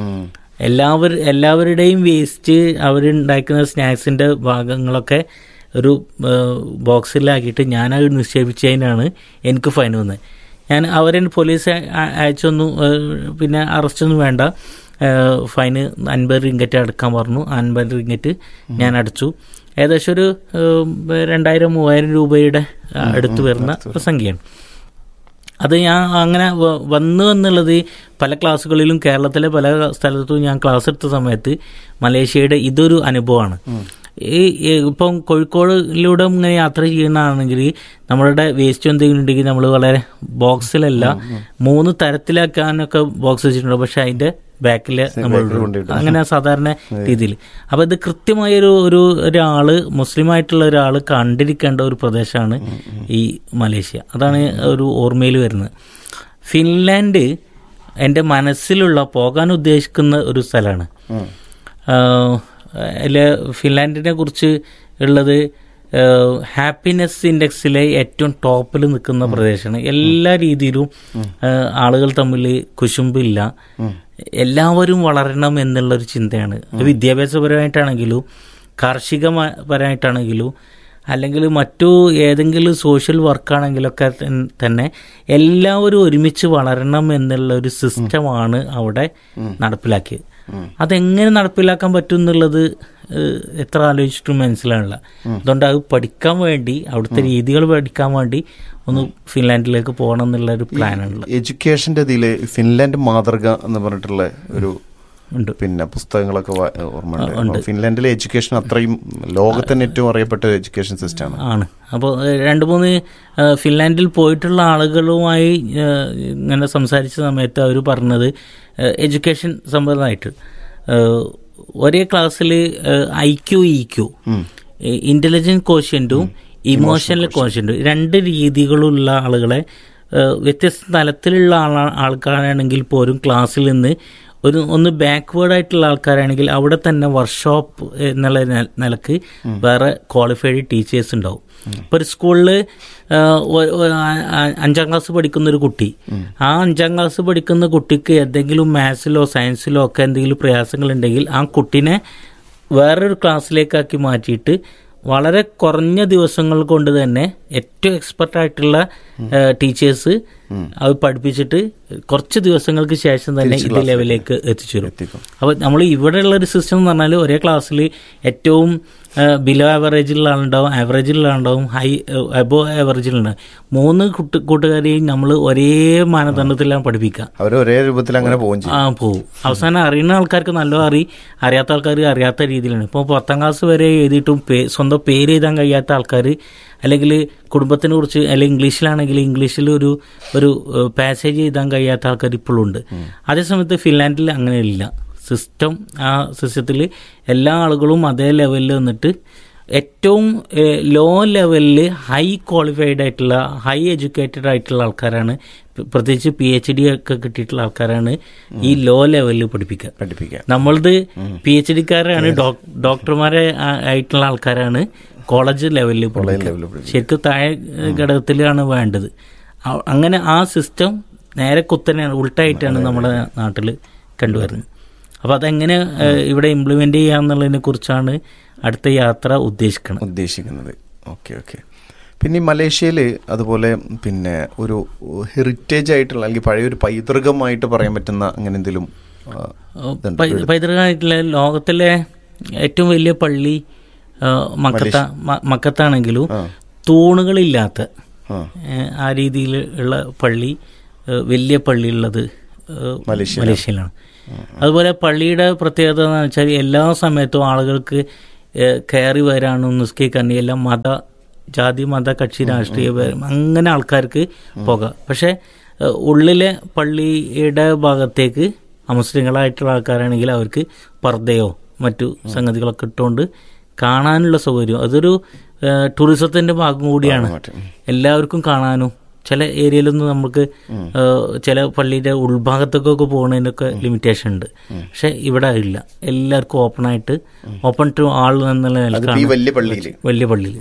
എല്ലാവരുടെയും വേസ്റ്റ് അവരുണ്ടാക്കുന്ന സ്നാക്സിൻ്റെ ഭാഗങ്ങളൊക്കെ ഒരു ബോക്സിലാക്കിയിട്ട് ഞാനത് നിക്ഷേപിച്ചതിനാണ് എനിക്ക് ഫൈൻ വന്നത്. ഞാൻ അവരെ പോലീസ് അയച്ചൊന്നും പിന്നെ അറസ്റ്റൊന്നും വേണ്ട, ഫൈന് 50 റിങ്കറ്റ് അടക്കാൻ പറഞ്ഞു. 50 റിങ്കറ്റ് ഞാൻ അടച്ചു. ഏകദേശം ഒരു 2000-3000 രൂപയുടെ അടുത്ത് വരുന്ന സംഖ്യയാണ്. അത് ഞാൻ അങ്ങനെ വന്നു എന്നുള്ളത് പല ക്ലാസ്സുകളിലും കേരളത്തിലെ പല സ്ഥലത്തും ഞാൻ ക്ലാസ് എടുത്ത സമയത്ത് മലേഷ്യയുടെ ഇതൊരു അനുഭവമാണ്. ഇപ്പം കോഴിക്കോടിലൂടെ ഇങ്ങനെ യാത്ര ചെയ്യുന്നതാണെങ്കിൽ നമ്മളുടെ വേസ്റ്റ് എന്തെങ്കിലും ഉണ്ടെങ്കിൽ നമ്മൾ വളരെ ബോക്സിലല്ല 3 തരത്തിലാക്കാനൊക്കെ ബോക്സ് വെച്ചിട്ടുണ്ട്. പക്ഷെ അതിന്റെ ബാക്കിൽ നമ്മൾ അങ്ങനെ സാധാരണ രീതിയിൽ. അപ്പൊ ഇത് കൃത്യമായ ഒരാള് മുസ്ലിമായിട്ടുള്ള ഒരാൾ കണ്ടിരിക്കേണ്ട ഒരു പ്രദേശമാണ് ഈ മലേഷ്യ. അതാണ് ഒരു ഓർമ്മയിൽ വരുന്നത്. ഫിൻലാൻഡ് എൻ്റെ മനസ്സിലുള്ള പോകാൻ ഉദ്ദേശിക്കുന്ന ഒരു സ്ഥലമാണ്. അതിൽ ഫിൻലാൻഡിനെ കുറിച്ച് ഉള്ളത് ഹാപ്പിനെസ് ഇൻഡെക്സിലെ ഏറ്റവും ടോപ്പിൽ നിൽക്കുന്ന പ്രദേശമാണ്. എല്ലാ രീതിയിലും ആളുകൾ തമ്മിൽ കുശുമ്പില്ല, എല്ലാവരും വളരണം എന്നുള്ളൊരു ചിന്തയാണ്. വിദ്യാഭ്യാസപരമായിട്ടാണെങ്കിലും കാർഷികപരമായിട്ടാണെങ്കിലും അല്ലെങ്കിൽ മറ്റു ഏതെങ്കിലും സോഷ്യൽ വർക്കാണെങ്കിലൊക്കെ തന്നെ എല്ലാവരും ഒരുമിച്ച് വളരണം എന്നുള്ള ഒരു സിസ്റ്റമാണ് അവിടെ നടപ്പിലാക്കിയത്. അതെങ്ങനെ നടപ്പിലാക്കാൻ പറ്റും എന്നുള്ളത് എത്ര ആലോചിച്ചിട്ടും മനസ്സിലാവില്ല. അതുകൊണ്ട് അത് പഠിക്കാൻ വേണ്ടി, അവിടുത്തെ രീതികൾ പഠിക്കാൻ വേണ്ടി ഒന്ന് ഫിൻലാൻഡിലേക്ക് പോകണം എന്നുള്ള ഒരു പ്ലാനാണുള്ളത്. എഡ്യൂക്കേഷൻ്റെ ഇതിൽ ഫിൻലാൻഡ് മാതൃക എന്ന് പറഞ്ഞിട്ടുള്ള ഒരു ഉണ്ട്, പിന്നെ പുസ്തകങ്ങളൊക്കെ ഓർമ്മയുണ്ട്. ഫിൻലാൻഡിലെ എഡ്യൂക്കേഷൻ അത്രയും ലോകത്തിന് ഏറ്റവും അറിയപ്പെട്ട എഡ്യൂക്കേഷൻ സിസ്റ്റമാണ് ആണ്. അപ്പോൾ 2-3 ഫിൻലാൻഡിൽ പോയിട്ടുള്ള ആളുകളുമായി ഇങ്ങനെ സംസാരിച്ച സമയത്ത് അവർ പറഞ്ഞത് എഡ്യൂക്കേഷൻ സംബന്ധമായിട്ട് ഒരേ ക്ലാസ്സിൽ IQ EQ ഇന്റലിജൻസ് കോഷ്യന്റും ഇമോഷണൽ കോഷ്യന്റും 2 രീതികളുള്ള ആളുകളെ വ്യത്യസ്ത തലത്തിലുള്ള ആൾക്കാരാണെങ്കിൽ പോലും ക്ലാസ്സിൽ നിന്ന് ഒന്ന് ബാക്ക്വേർഡ് ആയിട്ടുള്ള ആൾക്കാരാണെങ്കിൽ അവിടെ തന്നെ വർക്ക്ഷോപ്പ് എന്നുള്ള നിലക്ക് വേറെ ക്വാളിഫൈഡ് ടീച്ചേഴ്സ് ഉണ്ടാവും. ഇപ്പോൾ ഒരു സ്കൂളിൽ 5ാം ക്ലാസ് പഠിക്കുന്ന ഒരു കുട്ടി, ആ 5ാം ക്ലാസ് പഠിക്കുന്ന കുട്ടിക്ക് എന്തെങ്കിലും മാത്സിലോ സയൻസിലോ ഒക്കെ എന്തെങ്കിലും പ്രയാസങ്ങളുണ്ടെങ്കിൽ ആ കുട്ടീനെ വേറൊരു ക്ലാസ്സിലേക്കാക്കി മാറ്റിയിട്ട് വളരെ കുറഞ്ഞ ദിവസങ്ങൾ കൊണ്ട് തന്നെ ഏറ്റവും എക്സ്പെർട്ടായിട്ടുള്ള ടീച്ചേഴ്സ് അത് പഠിപ്പിച്ചിട്ട് കുറച്ച് ദിവസങ്ങൾക്ക് ശേഷം തന്നെ ഇത് ലെവലിലേക്ക് എത്തിച്ചേരും. അപ്പോൾ നമ്മൾ ഇവിടെയുള്ള ഒരു സിസ്റ്റം എന്ന് പറഞ്ഞാൽ ഒരേ ക്ലാസ്സിൽ ഏറ്റവും ബിലോ ആവറേജിലുള്ള ആളുണ്ടാവും, ആവറേജിലുള്ള ആളുണ്ടാവും, അബോ ആവറേജിലുണ്ടാവും. 3 കൂട്ടുകാരെയും നമ്മൾ ഒരേ മാനദണ്ഡത്തിലാണ് പഠിപ്പിക്കുക. അവർ ഒരേ രൂപത്തിൽ അങ്ങനെ പോകും. അവസാനം അറിയുന്ന ആൾക്കാർക്ക് നല്ലത് അറിയാത്ത ആൾക്കാർ അറിയാത്ത രീതിയിലാണ്. ഇപ്പോൾ 10ാം ക്ലാസ് വരെ എഴുതിയിട്ടും സ്വന്തം പേര് എഴുതാൻ കഴിയാത്ത ആൾക്കാർ, അല്ലെങ്കിൽ കുടുംബത്തിനെ കുറിച്ച്, അല്ലെങ്കിൽ ഇംഗ്ലീഷിലാണെങ്കിൽ ഇംഗ്ലീഷിൽ ഒരു പാസേജ് എഴുതാൻ കഴിയാത്ത ആൾക്കാർ ഇപ്പോഴും ഉണ്ട്. അതേസമയത്ത് ഫിൻലാൻഡിൽ അങ്ങനെയില്ല. ആ സിസ്റ്റത്തിൽ എല്ലാ ആളുകളും അതേ ലെവലിൽ വന്നിട്ട് ഏറ്റവും ലോ ലെവലിൽ ഹൈ ക്വാളിഫൈഡ് ആയിട്ടുള്ള, ഹൈ എഡ്യൂക്കേറ്റഡ് ആയിട്ടുള്ള ആൾക്കാരാണ്, പ്രത്യേകിച്ച് PhD ഒക്കെ കിട്ടിയിട്ടുള്ള ആൾക്കാരാണ് ഈ ലോ ലെവലിൽ പഠിപ്പിക്കുക. നമ്മളത് PhD-ക്കാരാണ്, ഡോക്ടർമാരെ ആയിട്ടുള്ള ആൾക്കാരാണ് കോളേജ് ലെവലിൽ പഠിക്കുക. ശരിക്കും താഴെ ഘടകത്തിലാണ് വേണ്ടത്. അങ്ങനെ ആ സിസ്റ്റം നേരെ കുത്തനെയാണ്, ഉൾട്ടായിട്ടാണ് നമ്മുടെ നാട്ടിൽ കണ്ടുവരുന്നത്. അപ്പോൾ അതെങ്ങനെ ഇവിടെ ഇംപ്ലിമെന്റ് ചെയ്യാന്നുള്ളതിനെ കുറിച്ചാണ് അടുത്ത യാത്ര ഉദ്ദേശിക്കുന്നത്. ഓക്കെ. പിന്നെ ഈ മലേഷ്യയിൽ അതുപോലെ പിന്നെ ഒരു ഹെറിറ്റേജ് ആയിട്ടുള്ള അല്ലെങ്കിൽ പഴയൊരു പൈതൃകമായിട്ട് പറയാൻ പറ്റുന്ന അങ്ങനെ എന്തെങ്കിലും പൈതൃകമായിട്ടുള്ള ലോകത്തിലെ ഏറ്റവും വലിയ പള്ളി മക്കത്താണെങ്കിലും തൂണുകളില്ലാത്ത ആ രീതിയിൽ ഉള്ള പള്ളി, വലിയ പള്ളിയുള്ളത് മലേഷ്യയിലാണ്. അതുപോലെ പള്ളിയുടെ പ്രത്യേകത എന്ന് വെച്ചാൽ എല്ലാ സമയത്തും ആളുകൾക്ക് കയറി വരാനും നിസ്കരിക്കാൻ എല്ലാം ജാതി മത കക്ഷി രാഷ്ട്രീയ അങ്ങനെ ആൾക്കാർക്ക് പോകാം. പക്ഷെ ഉള്ളിലെ പള്ളിയുടെ ഭാഗത്തേക്ക് അമുസ്ലിങ്ങളായിട്ടുള്ള ആൾക്കാരാണെങ്കിൽ അവർക്ക് പർദ്ദയോ മറ്റു സംഗതികളൊക്കെ ഇട്ടുകൊണ്ട് കാണാനുള്ള സൗകര്യം, അതൊരു ടൂറിസത്തിന്റെ ഭാഗം കൂടിയാണ്. എല്ലാവർക്കും കാണാനും ചില ഏരിയയിലൊന്നും നമുക്ക് ചില പള്ളിയുടെ ഉൾഭാഗത്തേക്കൊക്കെ പോകുന്നതിനൊക്കെ ലിമിറ്റേഷൻ ഉണ്ട്. പക്ഷെ ഇവിടെ ഇല്ല, എല്ലാവർക്കും ഓപ്പൺ ടു ആൾ എന്നുള്ള വലിയ പള്ളിയിൽ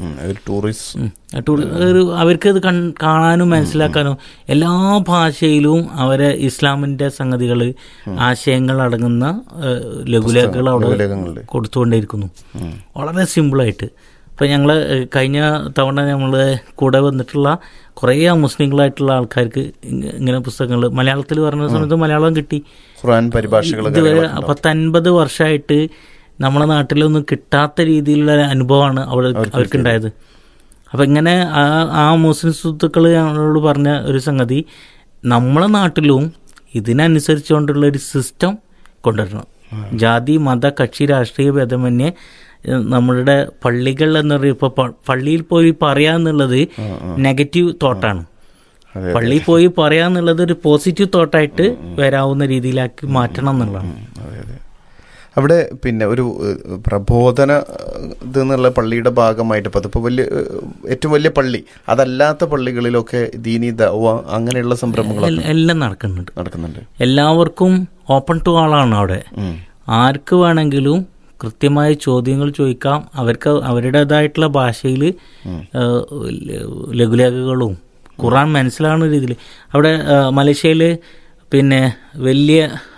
അവർക്ക് ഇത് കാണാനും മനസ്സിലാക്കാനും എല്ലാ ഭാഷയിലും അവരെ ഇസ്ലാമിന്റെ സംഗതികൾ ആശയങ്ങൾ അടങ്ങുന്ന ലഘുലേഖകൾ അവിടെ കൊടുത്തുകൊണ്ടേയിരിക്കുന്നു, വളരെ സിമ്പിളായിട്ട്. ഇപ്പം ഞങ്ങൾ കഴിഞ്ഞ തവണ നമ്മൾ കൂടെ വന്നിട്ടുള്ള കുറേ മുസ്ലിങ്ങളായിട്ടുള്ള ആൾക്കാർക്ക് ഇങ്ങനെ പുസ്തകങ്ങൾ മലയാളത്തിൽ പറഞ്ഞ സമയത്ത് മലയാളം കിട്ടി. ഇതുവരെ 50 വർഷമായിട്ട് നമ്മളെ നാട്ടിലൊന്നും കിട്ടാത്ത രീതിയിലുള്ള അനുഭവമാണ് അവർക്കുണ്ടായത്. അപ്പം ഇങ്ങനെ ആ മുസ്ലിം സുഹൃത്തുക്കൾ ഞങ്ങളോട് പറഞ്ഞ ഒരു സംഗതി, നമ്മളെ നാട്ടിലും ഇതിനനുസരിച്ചുകൊണ്ടുള്ള ഒരു സിസ്റ്റം കൊണ്ടുവരണം. ജാതി മത കക്ഷി രാഷ്ട്രീയ ഭേദമന്യേ നമ്മളുടെ പള്ളികൾ എന്ന് പറയുമ്പോൾ പള്ളിയിൽ പോയി പറയാന്നുള്ളത് നെഗറ്റീവ് തോട്ടാണ്. പള്ളിയിൽ പോയി പറയാന്നുള്ളത് ഒരു പോസിറ്റീവ് തോട്ടായിട്ട് വരാവുന്ന രീതിയിലാക്കി മാറ്റണം എന്നുള്ളതാണ്. അവിടെ പിന്നെ ഒരു പ്രബോധന ഇതെന്നുള്ള പള്ളിയുടെ ഭാഗമായിട്ട് ഇപ്പം അതിപ്പോൾ ഏറ്റവും വലിയ പള്ളി അതല്ലാത്ത പള്ളികളിലൊക്കെ ദീനി ദഅവ അങ്ങനെയുള്ള സംരംഭങ്ങൾ എല്ലാം നടക്കുന്നുണ്ട്. എല്ലാവർക്കും ഓപ്പൺ ടു ആളാണ് അവിടെ. ആർക്ക് വേണമെങ്കിലും കൃത്യമായ ചോദ്യങ്ങൾ ചോദിക്കാം. അവർക്ക് അവരുടേതായിട്ടുള്ള ഭാഷയിൽ ലഘുലേഖകളും ഖുർആൻ മനസ്സിലാവുന്ന രീതിയിൽ അവിടെ മലേഷ്യയിൽ പിന്നെ വലിയ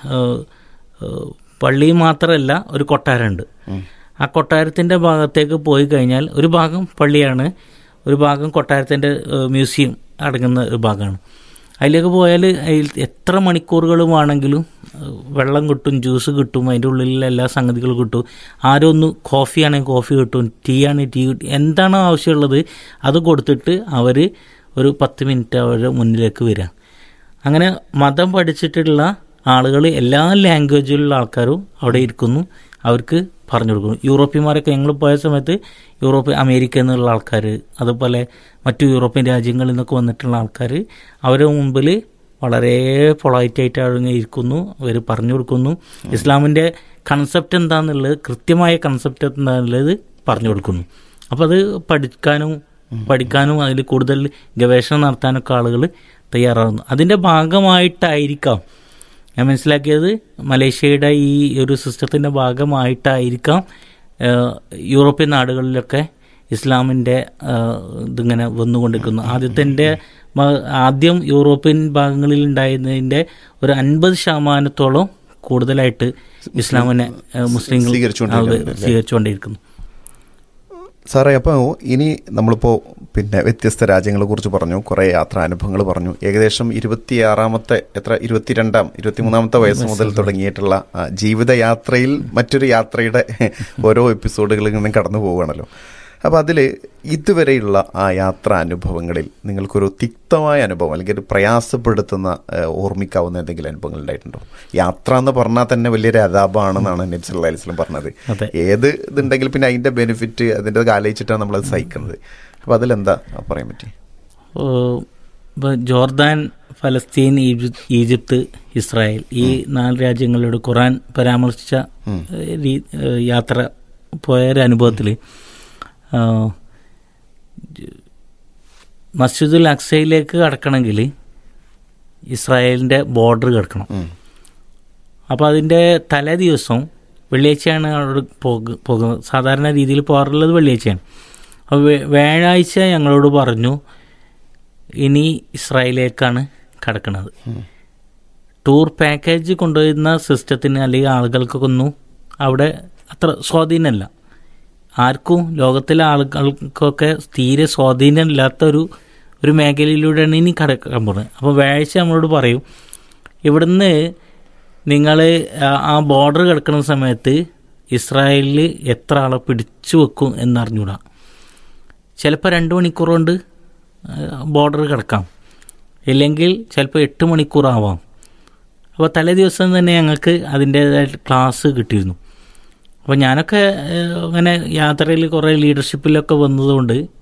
പള്ളി മാത്രമല്ല ഒരു കൊട്ടാരമുണ്ട്. ആ കൊട്ടാരത്തിൻ്റെ ഭാഗത്തേക്ക് പോയി കഴിഞ്ഞാൽ ഒരു ഭാഗം പള്ളിയാണ്, ഒരു ഭാഗം കൊട്ടാരത്തിൻ്റെ മ്യൂസിയം അടങ്ങുന്ന ഒരു ഭാഗമാണ്. അതിലേക്ക് പോയാൽ എത്ര മണിക്കൂറുകൾ വേണമെങ്കിലും വെള്ളം കിട്ടും, ജ്യൂസ് കിട്ടും, അതിൻ്റെ ഉള്ളിലുള്ള എല്ലാ സംഗതികളും കിട്ടും. ആരോ ഒന്ന് കോഫി ആണെങ്കിൽ കോഫി കിട്ടും, ടീ ആണെങ്കിൽ ടീ കിട്ടും. എന്താണോ ആവശ്യമുള്ളത് അത് കൊടുത്തിട്ട് അവർ ഒരു 10 മിനിറ്റ് അവരുടെ മുന്നിലേക്ക് വരിക. അങ്ങനെ മതം പഠിച്ചിട്ടുള്ള ആളുകൾ എല്ലാ ലാംഗ്വേജിലുള്ള ആൾക്കാരും അവിടെ ഇരിക്കുന്നു, അവർക്ക് പറഞ്ഞു കൊടുക്കുന്നു. യൂറോപ്യന്മാരൊക്കെ ഞങ്ങൾ പോയ സമയത്ത് അമേരിക്ക എന്നുള്ള ആൾക്കാർ, അതുപോലെ മറ്റു യൂറോപ്യൻ രാജ്യങ്ങളിൽ നിന്നൊക്കെ വന്നിട്ടുള്ള ആൾക്കാർ അവരുടെ മുമ്പിൽ വളരെ പൊളൈറ്റായിട്ട് അവിടെ ഇരിക്കുന്നു, അവർ പറഞ്ഞു കൊടുക്കുന്നു. ഇസ്ലാമിൻ്റെ കൺസെപ്റ്റ് എന്താണെന്നുള്ളത്, കൃത്യമായ കൺസെപ്റ്റ് എന്താണെന്നുള്ളത് പറഞ്ഞു കൊടുക്കുന്നു. അപ്പോൾ അത് പഠിക്കാനും അതിൽ കൂടുതൽ ഗവേഷണം നടത്താനൊക്കെ ആളുകൾ തയ്യാറാകുന്നു. അതിൻ്റെ ഭാഗമായിട്ടായിരിക്കാം ഞാൻ മനസ്സിലാക്കിയത്, മലേഷ്യയുടെ ഈ ഒരു സിസ്റ്റത്തിൻ്റെ ഭാഗമായിട്ടായിരിക്കാം യൂറോപ്യൻ നാടുകളിലൊക്കെ ഇസ്ലാമിൻ്റെ ഇതിങ്ങനെ വന്നുകൊണ്ടിരിക്കുന്നു. ആദ്യം യൂറോപ്യൻ ഭാഗങ്ങളിൽ ഉണ്ടായിരുന്നതിൻ്റെ ഒരു 50% കൂടുതലായിട്ട് ഇസ്ലാമിനെ മുസ്ലിങ്ങൾ സ്വീകരിച്ചുകൊണ്ടിരിക്കുന്നു. സാറേ, അപ്പോൾ ഇനി നമ്മളിപ്പോൾ പിന്നെ വ്യത്യസ്ത രാജ്യങ്ങളെ കുറിച്ച് പറഞ്ഞു, കുറേ യാത്രാനുഭവങ്ങൾ പറഞ്ഞു. ഏകദേശം 23-ാമത്തെ വയസ്സ് മുതൽ തുടങ്ങിയിട്ടുള്ള ജീവിതയാത്രയിൽ മറ്റൊരു യാത്രയുടെ ഓരോ എപ്പിസോഡുകളിൽ നിന്നും കടന്നു പോവുകയാണല്ലോ. അപ്പോൾ അതിൽ ഇതുവരെയുള്ള ആ യാത്രാനുഭവങ്ങളിൽ നിങ്ങൾക്കൊരു തിക്തമായ അനുഭവം അല്ലെങ്കിൽ ഒരു പ്രയാസപ്പെടുത്തുന്ന ഓർമ്മിക്കാവുന്ന എന്തെങ്കിലും അനുഭവങ്ങൾ ഉണ്ടായിട്ടുണ്ടോ? യാത്ര എന്ന് പറഞ്ഞാൽ തന്നെ വലിയൊരു അതാപാണെന്നാണ് നബി സല്ലല്ലാഹു അലൈഹി വസല്ലം പറഞ്ഞത്. ഏത് ഇതുണ്ടെങ്കിൽ പിന്നെ അതിൻ്റെ ബെനിഫിറ്റ് അതിൻ്റെ ആലോചിച്ചിട്ടാണ് നമ്മളത് സഹിക്കുന്നത്. അപ്പോൾ അതിലെന്താ പറയാൻ പറ്റി? ജോർദാൻ, ഫലസ്തീൻ, ഈജിപ്ത്, ഇസ്രായേൽ ഈ 4 രാജ്യങ്ങളുടെ ഖുർആൻ പരാമർശിച്ച യാത്ര പോയൊരു അനുഭവത്തിൽ മസ്ജിദുൽ അക്സയിലേക്ക് കടക്കണമെങ്കിൽ ഇസ്രായേലിൻ്റെ ബോർഡർ കിടക്കണം. അപ്പോൾ അതിൻ്റെ തലേ ദിവസം വെള്ളിയാഴ്ചയാണ് അവിടെ പോകുന്നത്. സാധാരണ രീതിയിൽ പോകാറുള്ളത് വെള്ളിയാഴ്ചയാണ്. അപ്പോൾ വ്യാഴാഴ്ച ഞങ്ങളോട് പറഞ്ഞു ഇനി ഇസ്രായേലിലേക്കാണ് കടക്കുന്നത്. ടൂർ പാക്കേജ് കൊണ്ടുവരുന്ന സിസ്റ്റത്തിന് അല്ലെങ്കിൽ ആളുകൾക്കൊന്നും അവിടെ അത്ര സ്വാധീനമല്ല. ആർക്കും ലോകത്തിലെ ആളുകൾക്കൊക്കെ തീരെ സ്വാധീനമില്ലാത്ത ഒരു മേഖലയിലൂടെയാണ് ഇനി കടക്കാൻ പോകുന്നത്. അപ്പോൾ വ്യാഴാഴ്ച നമ്മളോട് പറയും, ഇവിടുന്ന് നിങ്ങൾ ആ ബോർഡർ കിടക്കുന്ന സമയത്ത് ഇസ്രായേലിൽ എത്ര ആളെ പിടിച്ചു വെക്കും എന്നറിഞ്ഞൂടാ. ചിലപ്പോൾ 2 മണിക്കൂർ കൊണ്ട് ബോർഡർ കിടക്കാം, ഇല്ലെങ്കിൽ ചിലപ്പോൾ 8 മണിക്കൂറാവാം. അപ്പോൾ തലേ ദിവസം തന്നെ ഞങ്ങൾക്ക് അതിൻ്റേതായിട്ട് ക്ലാസ് കിട്ടിയിരുന്നു. അപ്പോൾ ഞാനൊക്കെ അങ്ങനെ യാത്രയിൽ കുറേ ലീഡർഷിപ്പിലൊക്കെ വന്നതുകൊണ്ട്